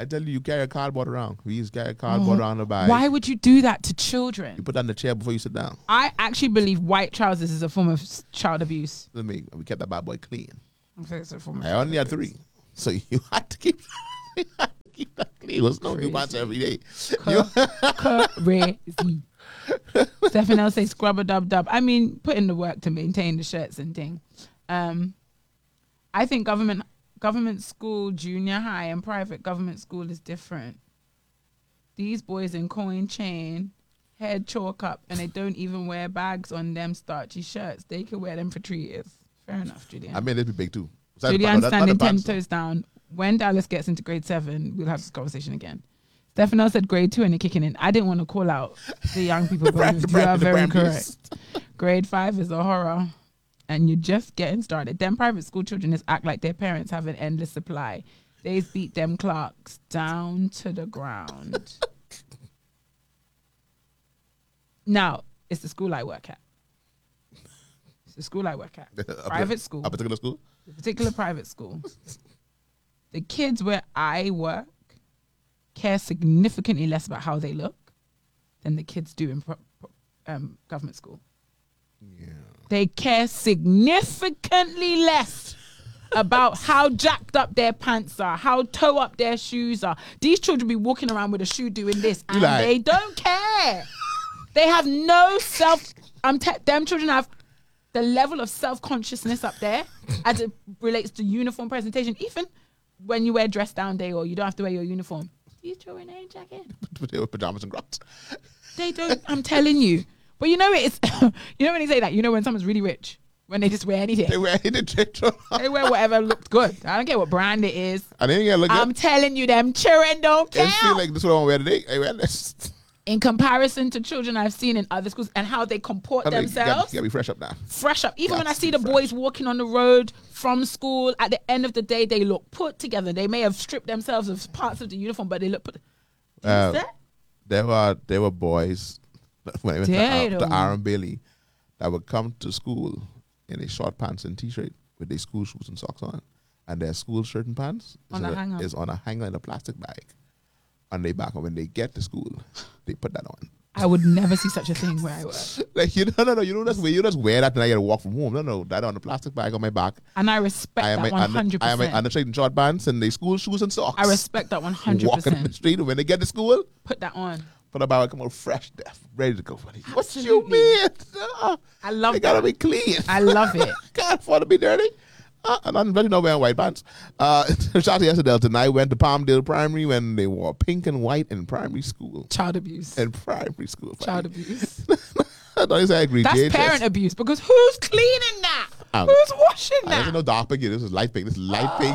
I tell you, you carry a cardboard around. We used to carry a cardboard Oh, around the bag. Why would you do that to You children? put that in the chair before you sit down. I actually believe white trousers is a form of s- child abuse. Let me. We kept that bad boy clean. I think it's a form of I child only had abuse. three, so you had to keep. you had to keep that clean. It was no new pants every day. You- Crazy. Stephen L say scrub a dub dub. I mean, put in the work to maintain the shirts and thing. Um, I think government government school, junior high, and private government school is different. These boys in coin chain, head chalk up, and they don't even wear bags on them starchy shirts. They can wear them for three years. Fair enough, Julian. I mean, it'd be big too. Besides the- Julian no, that- not standing the ten pants, though. toes down. When Dallas gets into grade seven, we'll have this conversation again. Stefano said grade two and they're kicking in. I didn't want to call out the young people, but Brand- you brand- are very brand correct. Grade five is a horror, and you're just getting started. Them private school children just act like their parents have an endless supply. They beat them clocks down to the ground. Now, it's the school I work at. It's the school I work at. A Private school. A particular school. A particular private school. The kids where I work care significantly less about how they look than the kids do in pro- pro- um, government school. Yeah. They care significantly less about how jacked up their pants are, how toe up their shoes are. These children be walking around with a shoe doing this, and like- they don't care. They have no self. I'm te- them children have the level of self consciousness up there as it relates to uniform presentation. Even when you wear dress down day or you don't have to wear your uniform, these children ain't checking. They were pajamas and crocs. They don't. I'm telling you. But you know it's. You know when they say that. You know when someone's really rich when they just wear anything. They were in the traitor. They wear whatever looked good. I don't care what brand it is. And then you look I'm at telling you, them children don't it. Feel care. like this is what I want to wear today. I wear this. In comparison to children I've seen in other schools and how they comport I mean, you gotta- themselves, You gotta be fresh up now. fresh up. Even when I Yes, see the fresh. boys walking on the road from school, at the end of the day, they look put together. They may have stripped themselves of parts of the uniform, but they look put. Do you Uh, see that? There were there were boys when I went to, They uh, to don't- Aaron Bailey that would come to school in a short pants and t-shirt with their school shoes and socks on, and their school shirt and pants On is, a hanger. is on a hanger in a plastic bag on their back. And when they get to school, they put that on. I would never see such a thing where I work. Like you no no no you don't just wear you just wear that and I gotta walk from home. No no that on the plastic bag on my back. And I respect I am that a one under, hundred I am a percent. undershirt and short pants and they school shoes and socks. I respect that one hundred Walking in the percent. street and when they get to school, Put that on. put a bag come out fresh, deaf, ready to go. What you Absolutely. mean? Ah, I love they gotta that. be clean. I love it. Can't afford to be dirty. Uh, and I'm really not wearing white pants. Uh, shout out to yesterday. Tonight went to Palmdale Primary when they wore pink and white in primary school. Child abuse. In primary school. Child abuse. I don't say I agree. That's J H S. parent abuse because who's cleaning that? Um, Who's washing And this is that? no dark pink. This is light pink. This is light pink.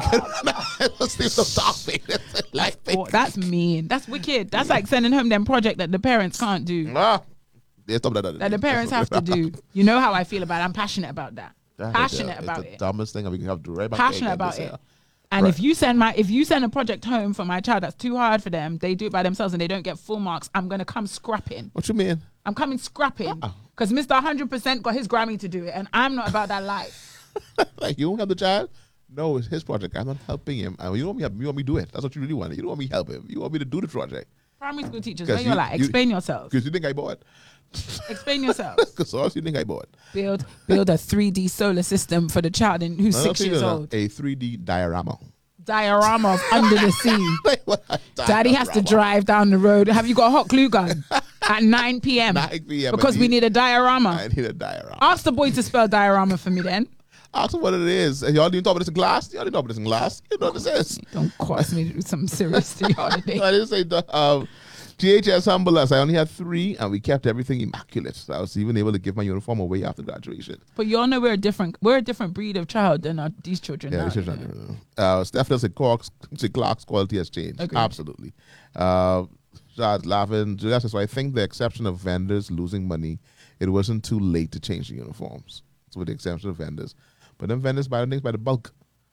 This is no dark pink. This is light pink. Oh, that's mean. That's wicked. That's like sending home them project that the parents can't do. Ah, yeah, stop that. that- That the parents have to do. You know how I feel about it. I'm passionate about that. That is Passionate the- about it's the it. dumbest thing we can have to do right back Passionate again about this it. year. And Right. if you send my if you send a project home for my child that's too hard for them, they do it by themselves and they don't get full marks, I'm gonna come scrapping. What you mean? I'm coming scrapping. Uh-uh. Because Mister one hundred percent got his Grammy to do it and I'm not about that life. Like you don't have the child? No, it's his project. I'm not helping him. And you want me help? You want me to do it? That's what you really want. You don't want me help him. You want me to do the project Primary school teachers, 'Cause when you're you- like, you- explain yourself. because you think I bought. Explain yourself. Because so else you think I bought. Build build a three D solar system for the child in, who's No, six no, years no, no. old. A three D diorama. Diorama of under the sea. Like, what a Daddy has to diorama. drive down the road. Have you got a hot glue gun at nine p.m. nine p.m. because I we need- need a diorama? I need a diorama. Ask the boy to spell diorama for me then. Ask him what it is. And y'all didn't talk about this in class? Y'all didn't talk about this in class? You know what this is. Don't cost me with some serious theology. I didn't say the, um, G H S humble us. I only had three, and we kept everything immaculate. So I was even able to give my uniform away after graduation. But you all know we're a different we're a different breed of child than our, these children. Yeah, now, this is you not know. different. Uh, Steph does say Clark's, say Clark's quality has changed. Agreed. Absolutely. Uh, Shad's laughing. Julia says, so I think the exception of vendors losing money, it wasn't too late to change the uniforms. So with the exception of vendors. But then vendors buy things by the bulk.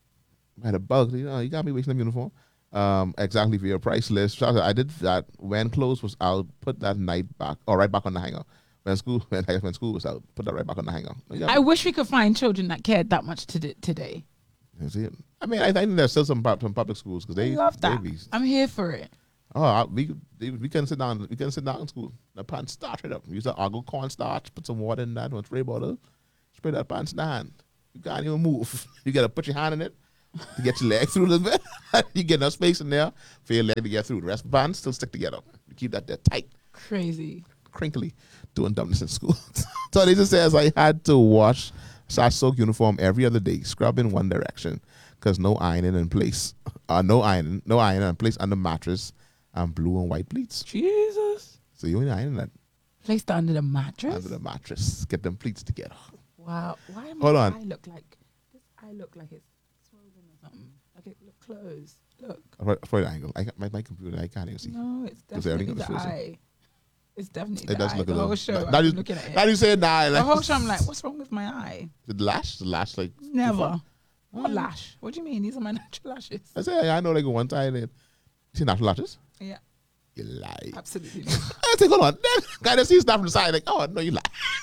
By the bulk, you know, you got me wasting them uniform. Um, exactly for your price list. Shad, I did that when clothes was out, put that night back, or right back on the hanger. When school, when, when school was out, put that right back on the hanger. You got I me. wish we could find children that cared that much to today. You see it? I mean, I think there's still some, pub- some public schools because I they love that. They be, I'm here for it. oh, I, we they, we can sit down. We can sit down in school. The pan starch it up. Use the argo cornstarch. Put some water in that. One spray bottle. Spray that pan in the hand. You can't even move. You gotta put your hand in it to get your leg through a little bit. You get enough space in there for your leg to get through. The rest of the pan still stick together. You keep that there tight. Crazy. Crinkly. Doing dumbness in school. So they just says I had to wash such soak uniform every other day, scrub in one direction, because no ironing in place. Uh, no ironing, no ironing in place under mattress and blue and white pleats. Jesus. So you ain't ironing that Placed under the mattress? under the mattress. Get them pleats together. Wow. Why am Hold my on. eye look like this eye look like it's swollen or something? Like it look closed. Look. Right, right angle. I got my, my computer. I can't even see. No, it's Is everything definitely the on the face? eye. It's definitely It the does eye. look The a whole little. show. Now I'm you, looking at now it. you say nah. The Like, whole show I'm like, what's wrong with my eye? the lash, the lash, like Never. What Mm. lash? What do you mean? These are my natural lashes. I say I know like one time. You see natural lashes? Yeah, You lie. absolutely. Not. I say, hold on. Then guy that sees that from the side, like, oh no, you lie.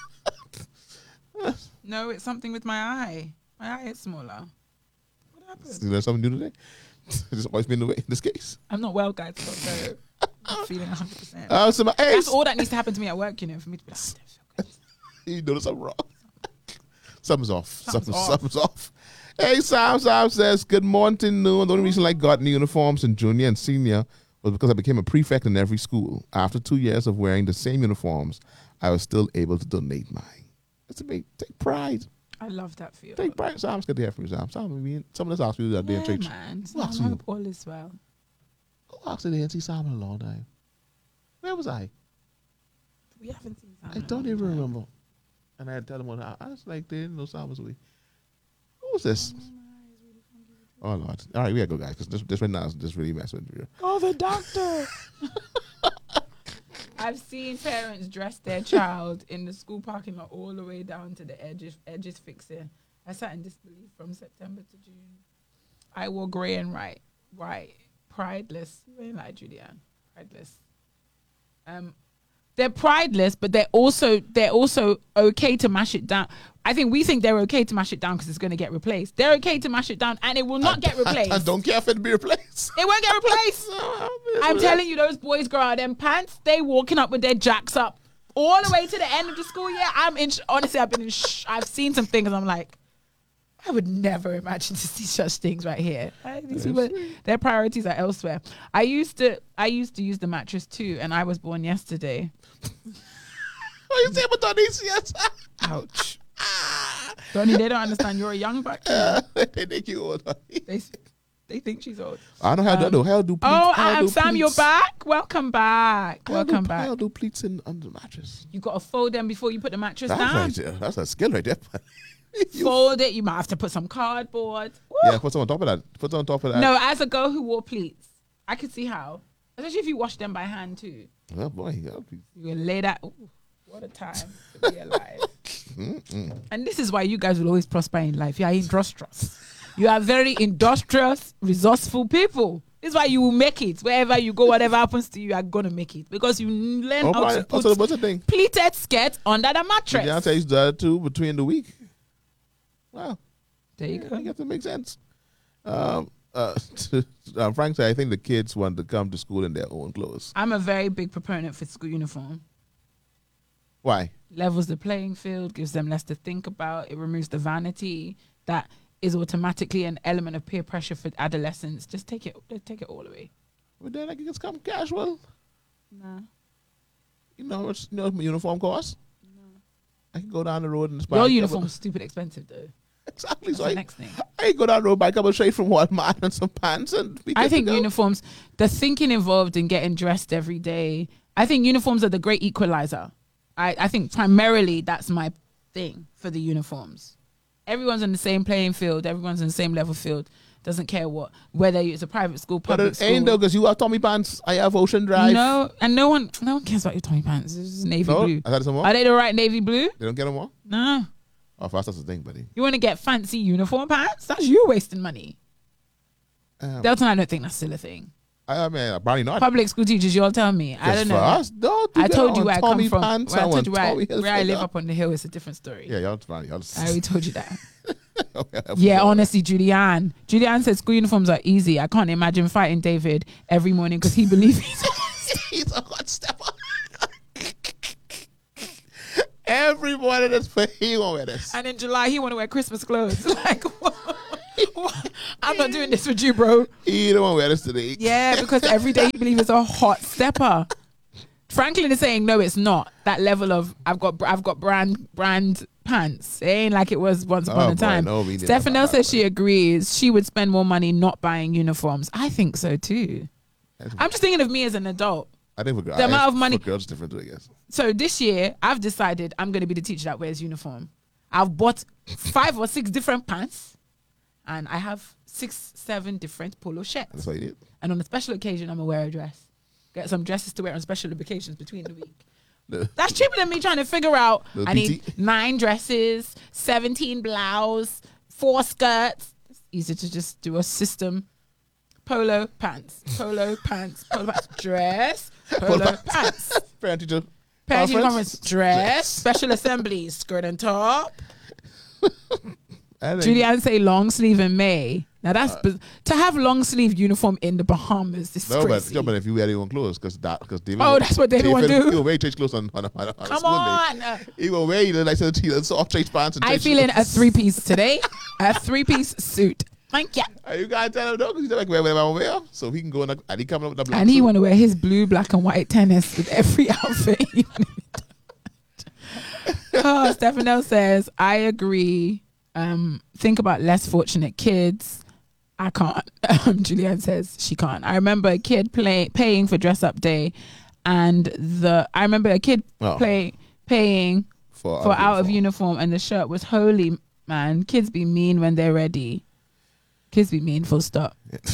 No, it's something with my eye. My eye is smaller. What happened? Is there something new today? It's always been the way in this case. I'm not well, guys. So I'm not feeling one hundred percent. Uh, so my, hey, That's all that needs to happen to me at work, you know, for me to be like, I don't feel good. you notice something wrong. Something's off. Something's Something's, off. something's off. Hey, Sam Sam says, good morning, noon. The only reason I got new uniforms in junior and senior was because I became a prefect in every school. After two years of wearing the same uniforms, I was still able to donate mine. That's a big, take pride. I love that for you. Take pride. Sam's good to hear from you, Sam. Sam, I mean, someone else asked you that day in Yeah, church. man. Who asked I you? hope all is well. Who asked you to see Sam in a long time? Where was I? We haven't seen Sam. I in a don't long even time. remember. And I had to tell them what I, I was like, they didn't know Sam was away. Who was this? Oh, Lord. All right, we gotta go, guys, because this, this right now is just really messing with you. Oh, the doctor. I've seen parents dress their child in the school parking lot all the way down to the edges, edges fixing. I sat in disbelief from September to June. I wore grey and white, white, prideless. You ain't like Julianne, prideless. Um, they're prideless, but they're also they're also okay to mash it down. I think we think they're okay to mash it down because it's going to get replaced. They're okay to mash it down, and it will not I, get replaced. I, I don't care if it be replaced. It won't get replaced. I'm telling you, those boys grow out them pants. They walking up with their jacks up all the way to the end of the school year. I'm in. Sh- honestly, I've been in. Sh- I've seen some things, and I'm like, I would never imagine to see such things right here. Like, these people, their priorities are elsewhere. I used to. I used to use the mattress too, and I was born yesterday. What you say about Donnie? Yes. Ouch. Donnie, they don't understand. You're a young buck. You know? They think you old, Donnie. They they think she's old. I know how to Um, do. How do pleats? Oh, how um, do Sam, you're pleats- back. Welcome back. how Welcome do, back. How do pleats in under the mattress? You got to fold them before you put the mattress That's down. right there. That's a skill right there. You- Fold it. You might have to put some cardboard. Woo. yeah, put some on top of that. Put some on top of that. No, as a girl who wore pleats, I could see how. Especially if you wash them by hand too. Oh boy, that'll be- You can lay that. Ooh, what a time to be alive. And this is why you guys will always prosper in life. You are industrious. You are very industrious, resourceful people. This is why you will make it. Wherever you go, whatever happens to you, you are going to make it. Because you learn Oh, how boy. to put Also, what's the thing? pleated skirt under the mattress. Beyonce used to do that too between the week. Wow. There you I go. guess that makes sense. Um, uh, uh, Frank said, I think the kids want to come to school in their own clothes. I'm a very big proponent for school uniform. Why? Levels the playing field, gives them less to think about. It removes the vanity that is automatically an element of peer pressure for adolescents. Just take it, take it all away. But then I can just come casual. Nah. You know, it's, you know what my uniform costs? I can go down the road and buy Your a couple- uniform's stupid expensive though. Exactly. That's So the I, next thing. I go down the road, buy a couple straight from Walmart and some pants, and we I good to think go. uniforms, the thinking involved in getting dressed every day, I think uniforms are the great equalizer. I, I think primarily that's my thing for the uniforms. Everyone's on the same playing field. Everyone's on the same level field. Doesn't care what, whether it's a private school, But public it school. ain't though, because you have Tommy pants. I have Ocean Drive. No, and no one, no one cares about your Tommy pants. It's just navy No? blue. I had some more. Are they the right navy blue? They don't get them more. No. Oh, fast that's the thing, buddy. You want to get fancy uniform pants? That's you wasting money. Um, Delton, I don't think that's still a thing. I, I mean, probably not. Public school teachers, you all tell me. I Just don't for know. us, no, I told you where I Tommy come from. Pants, Where I I told want you where, I- Tommy where I live Hilfiger. up on the hill is a different story. Yeah, y'all, y'all, y'all I already told you that. Yeah, honestly, Julianne. Julianne said school uniforms are easy. I can't imagine fighting David every morning because he believes he's he's a hot stepper. Every morning that's for he won't wear this. And in July he want to wear Christmas clothes. Like, what? What? I'm not doing this with you, bro. He don't want to wear this today. Yeah, because every day he believes it's a hot stepper. Franklin is saying no, it's not. That level of I've got I've got brand brand pants. It ain't like it was once upon Oh, a boy, time. no, we didn't Stephanelle have that, says she agrees. She would spend more money not buying uniforms. I think so too. I'm just thinking of me as an adult. I think for girls, The amount of money- for girls is different too, I guess. So this year, I've decided I'm going to be the teacher that wears uniform. I've bought five or six different pants, and I have six, seven different polo shirts. That's what you did. And on a special occasion, I'm going to wear a dress. Get some dresses to wear on special occasions between the week. The- That's cheaper than me trying to figure out. Little I need P T. nine dresses, seventeen blouse, four skirts. It's easy to just do a system. Polo pants, polo pants, polo pants, dress, polo, Polo pants. Parent teacher. Parent teacher conference. conference, dress, special assemblies, skirt and top. I think- Julianne say long sleeve in May. Now that's biz- to have long sleeve uniform in the Bahamas. This is No, but, crazy. yeah, but if you wear your own clothes, because that, because David. Oh, that's what David wanna do? He will wear church clothes on on, on, on Come school on. day. He will wear you know, like some t- soft church pants and I church feeling a clothes. three piece today. A three piece suit. Thank you. And you gotta tell him no, because he's like wear whatever I wear, so he can go in a, and he coming up with a black And he suit. want to wear his blue, black, and white tennis with every outfit. Oh, Stephanelle says, I agree. Um, think about less fortunate kids. I can't. Um, Julianne says she can't. I remember a kid play, paying for dress up day, and the I remember a kid Oh. play paying for, for out out of uniform, and the shirt was holy. Man, kids be mean when they're ready. Kids be mean. Full stop.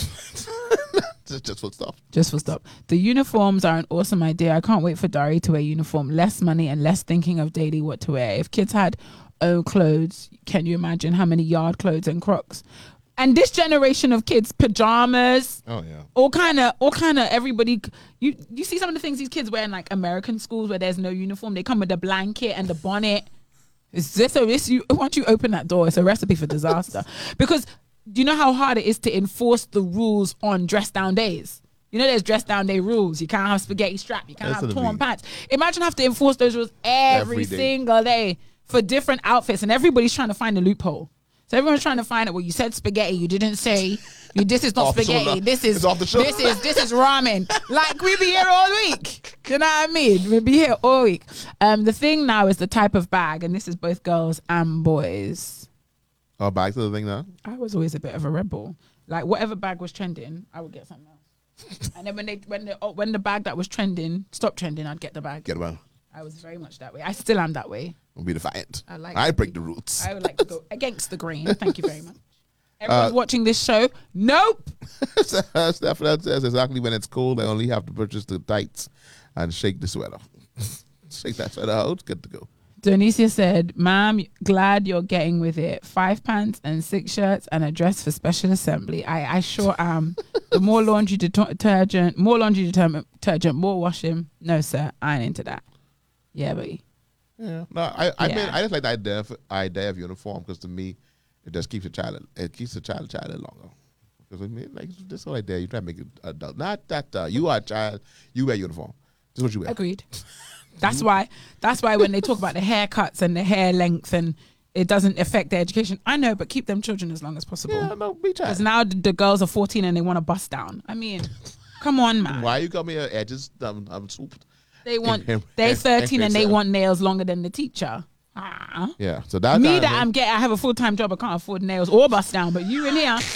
just, just for stuff. Just for stop. The uniforms are an awesome idea. I can't wait for Dari to wear uniform. Less money and less thinking of daily what to wear. If kids had own clothes, can you imagine how many yard clothes and Crocs? And this generation of kids, pajamas, Oh yeah. all kind of, all kind of everybody. You you see some of the things these kids wear in like American schools where there's no uniform. They come with the blanket and the bonnet. Is this a this you? Once you open that door, it's a recipe for disaster. Because do you know how hard it is to enforce the rules on dress down days? You know, there's dress down day rules. You can't have spaghetti strap. You can't That's have gonna torn be- pants. Imagine have to enforce those rules every, Every day. single day for different outfits, and everybody's trying to find a loophole. So everyone's trying to find it. Well, you said spaghetti. You didn't say. You, this is not Off the spaghetti. shoulder. This is It's off the shoulder. this is this is ramen. Like we be here all week. You know what I mean? We'll be here all week. Um, the thing now is the type of bag, and this is both girls and boys. Oh, back to the thing now. I was always a bit of a rebel. Like whatever bag was trending, I would get something else. And then when they when the oh, when the bag that was trending stopped trending, I'd get the bag. Get him out. I was very much that way. I still am that way. We'll be defiant. I like I to break be- the rules. I would like to go against the grain. Thank you very much. Everyone's watching this show. Nope. Stephanelle says exactly when it's cold, I only have to purchase the tights and shake the sweater. Shake that sweater out, good to go. Donicia said, Ma'am, glad you're getting with it. Five pants and six shirts and a dress for special assembly. I, I sure am. The more laundry det- detergent, more laundry detergent, detergent, more washing. No, sir, I ain't into that. Yeah, buddy. Yeah, no, I, I Yeah. mean, I just like the idea of, idea of uniform because to me, it just keeps the child, it keeps the child a child longer. Because I mean, like this whole idea, you try to make it adult. Not that uh, you are a child, you wear uniform. This is what you wear. Agreed. That's why. That's why when they talk about the haircuts and the hair length and it doesn't affect their education, I know, but keep them children as long as possible. Yeah, no, be child. Because now the, the girls are fourteen and they want to bust down. I mean, come on, man. Why you got me uh, edges? I'm, I'm swooped. They want. Em- They're em- thirteen and they embrace want nails longer than the teacher. Ah. Yeah, so that Me kind that of I'm getting, I have a full time job. I can't afford nails or bust down. But you in here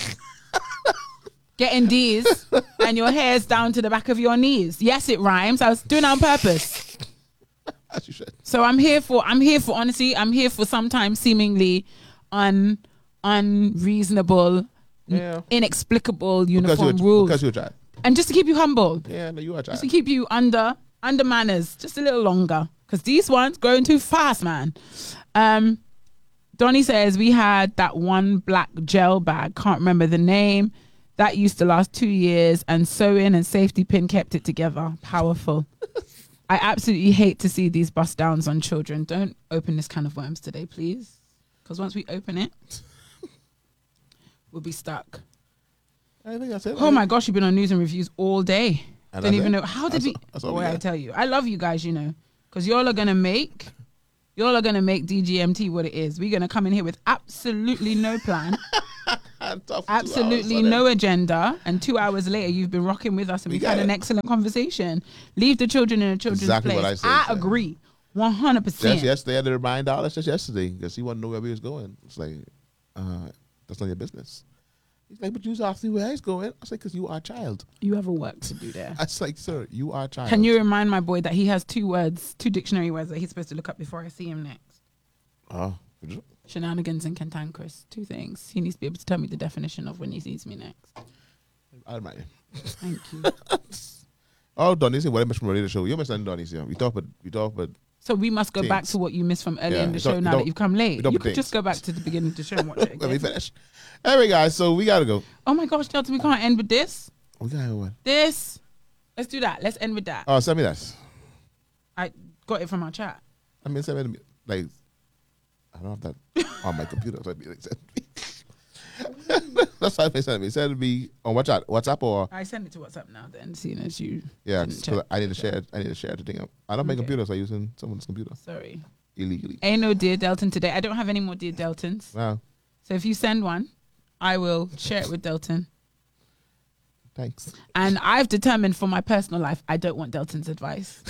getting D's and your hair's down to the back of your knees. Yes, it rhymes. I was doing it on purpose. as you should. So I'm here for. I'm here for honestly. I'm here for sometimes seemingly un unreasonable, Yeah. inexplicable Because uniform you're, rules, because you're a child. and just to keep you humble. Yeah, no, you are a child. Just to keep you under under manners just a little longer because these ones growing too fast, man. Um, Donnie says we had that one black gel bag, can't remember the name, that used to last two years, and sewing and safety pin kept it together. Powerful. I absolutely hate to see these bust downs on children. Don't open this can of worms today, please, because once we open it, We'll be stuck. I think that's it. Oh my gosh, you've been on news and reviews all day. And Don't that's even it? know. How did That's- we? that's all Boy, we I got. tell you. I love you guys, you know. Because y'all are going to make, y'all are going to make D G M T what it is. We're going to come in here with absolutely no plan. And tough two Absolutely hours, no agenda. And two hours later, you've been rocking with us and We we've got had an it. excellent conversation. Leave the children in a children's Exactly place. what I said, I Sam. agree. one hundred percent. Just yesterday, I did remind Dallas just yesterday because he wanted to know where we was going. It's like, uh, that's not your business. He's like, but you asked me where I was going. I was like, because you are a child. You have a work to do there. I was like, sir, you are a child. Can you remind my boy that he has two words, two dictionary words that he's supposed to look up before I see him next? Oh, would you? Shenanigans and cantankerous. Two things. He needs to be able to tell me the definition of when he sees me next. I don't mind. Thank you. Oh, Donisia, what I missed from the show. You missed Donisia. We talk about, we talk about, So we must go back Things. to what you missed from earlier Yeah, in the you don't- show you now don't- that you've come late. you don't You put could just things. go back to the beginning of the show and watch it let me again. finish. Anyway, guys, so we got to go. Oh my gosh, Delta, we can't end with this. We got to what? This. Let's do that. Let's end with that. Oh, send me that. I got it from our chat. I mean, send me, the- like, I don't have that on my computer. So it'd be like, send me. That's why I send me. Send me on WhatsApp, WhatsApp or I send it to WhatsApp now then, seeing as you yeah. didn't 'cause check. I need to share. it- I need to share the thing up. I don't have my Okay. computer, so I'm using someone's computer Sorry. illegally. Ain't no Dear Delton today. I don't have any more Dear Deltons. Wow, So if you send one, I will share it with Delton. thanks. And I've determined for my personal life, I don't want Delton's advice.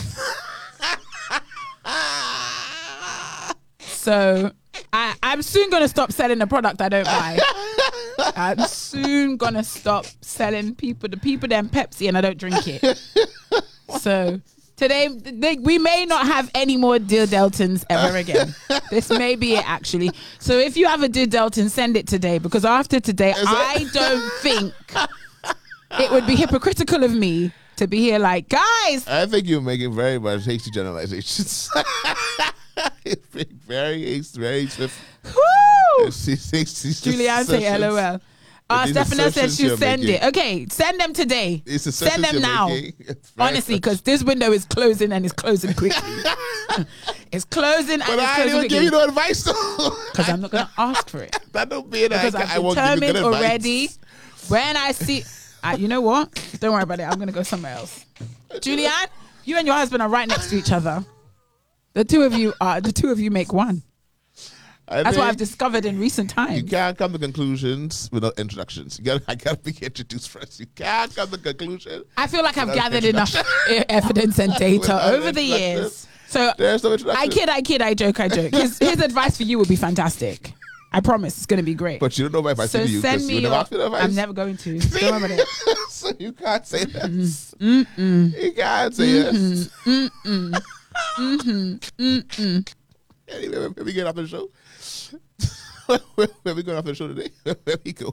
So I, I'm soon going to stop selling a product I don't buy. I'm soon going to stop selling people, the people them Pepsi and I don't drink it. So today, they, we may not have any more Dear Deltons ever again. This may be it actually. So if you have a Dear Delton, send it today because after today, I don't think it would be hypocritical of me to be here like, guys, I think you're making very much hasty generalizations. It's being very hasty, very swift. whoo! Julianne Julianne say LOL. Uh, these Stephanie said assertions she'll you're send making. it. Okay, send them today. It's a Send them you're now. making. It's very Honestly, much- because this window is closing and it's closing quickly. It's closing and But it's I closing didn't give you quickly. no advice though. Because I'm not going to ask for it. That don't mean Because I, I I've won't give you determined good advice. already when I see... Uh, you know what? Don't worry about it. I'm going to go somewhere else. Julianne, you and your husband are right next to each other. The two of you are... The two of you make one. I That's what mean, I've discovered in recent You times. can't come to conclusions without introductions. You gotta, I gotta be introduced first. You can't come to conclusion. I feel like I've Without gathered enough e- evidence and data Without over the introduction. years. So There's no I introduction. kid, I kid, I joke, I joke. His, his advice for you will be fantastic. I promise it's going to be great. But you don't know my advice so to you. send 'cause me you your... never asked me the advice. I'm never going to. Don't worry about it. So you can't say that. Mm-mm. You can't say yes. Mm-mm. Mm-hmm. Mm-mm. Anyway, where, where we get after the show? where, where we going after the show today? Where we going?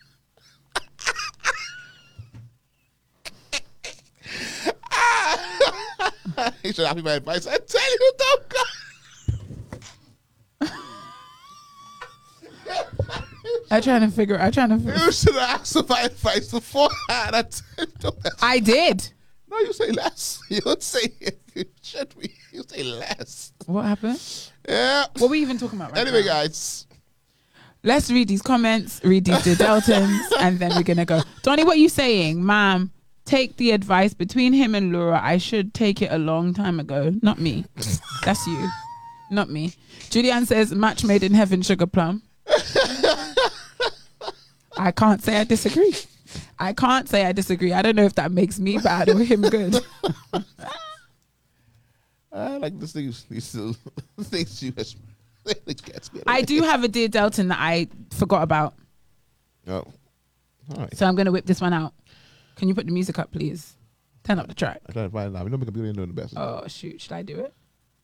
He should ask me my advice. I tell you, don't go. I'm trying to figure. I'm trying to. Figure, You should have asked for my advice beforehand. I tell you, don't ask. I did. No, you say less. You don't say it. You should be. You say less. What happened? Yeah. What were we even talking about right Anyway, now? guys. Let's read these comments, read these Dear Deltons, and then we're gonna go. Donnie, what are you saying, ma'am? Take the advice between him and Laura. I should take it a long time ago. Not me. That's you. Not me. Julianne says, match made in heaven, sugar plum. I can't say I disagree. I can't say I disagree. I don't know if that makes me bad or him good. I like this thing. These little things you just it gets me. I do have a Dear Delton that I forgot about. Oh. All right. So I'm going to whip this one out. Can you put the music up, please? Turn up the track. I tried to find it now. You know my computer ain't doing the best. Oh, shoot. Should I do it?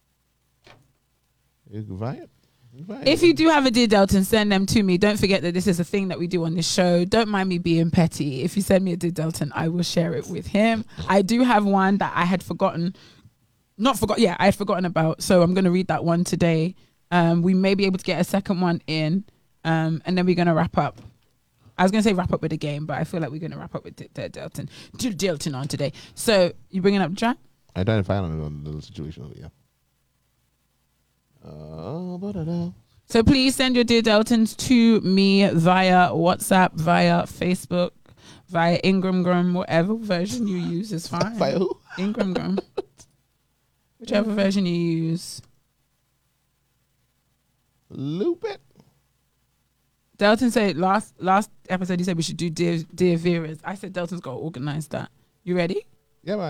You can find it. You can find If it. you do have a Dear Delton, send them to me. Don't forget that this is a thing that we do on this show. Don't mind me being petty. If you send me a Dear Delton, I will share it with him. I do have one that I had forgotten. Not forgot. Yeah, I had forgotten about. So I'm going to read that one today. Um, we may be able to get a second one in. Um, and then we're going to wrap up. I was going to say wrap up with a game, but I feel like we're going to wrap up with Dear Delton. Dear Delton on today. So you bringing up Jack? I tried to find it on the situation over here. Uh, ba-da-da. So please send your Dear Deltons to me via WhatsApp, via Facebook, via Ingramgram, whatever version you use is fine. Via who? Ingramgram. Whichever version you use. Loop it. Delton said last last episode he said we should do Dear, Dear Vera's. I said Delton's got to organize that. You ready? Yeah, man.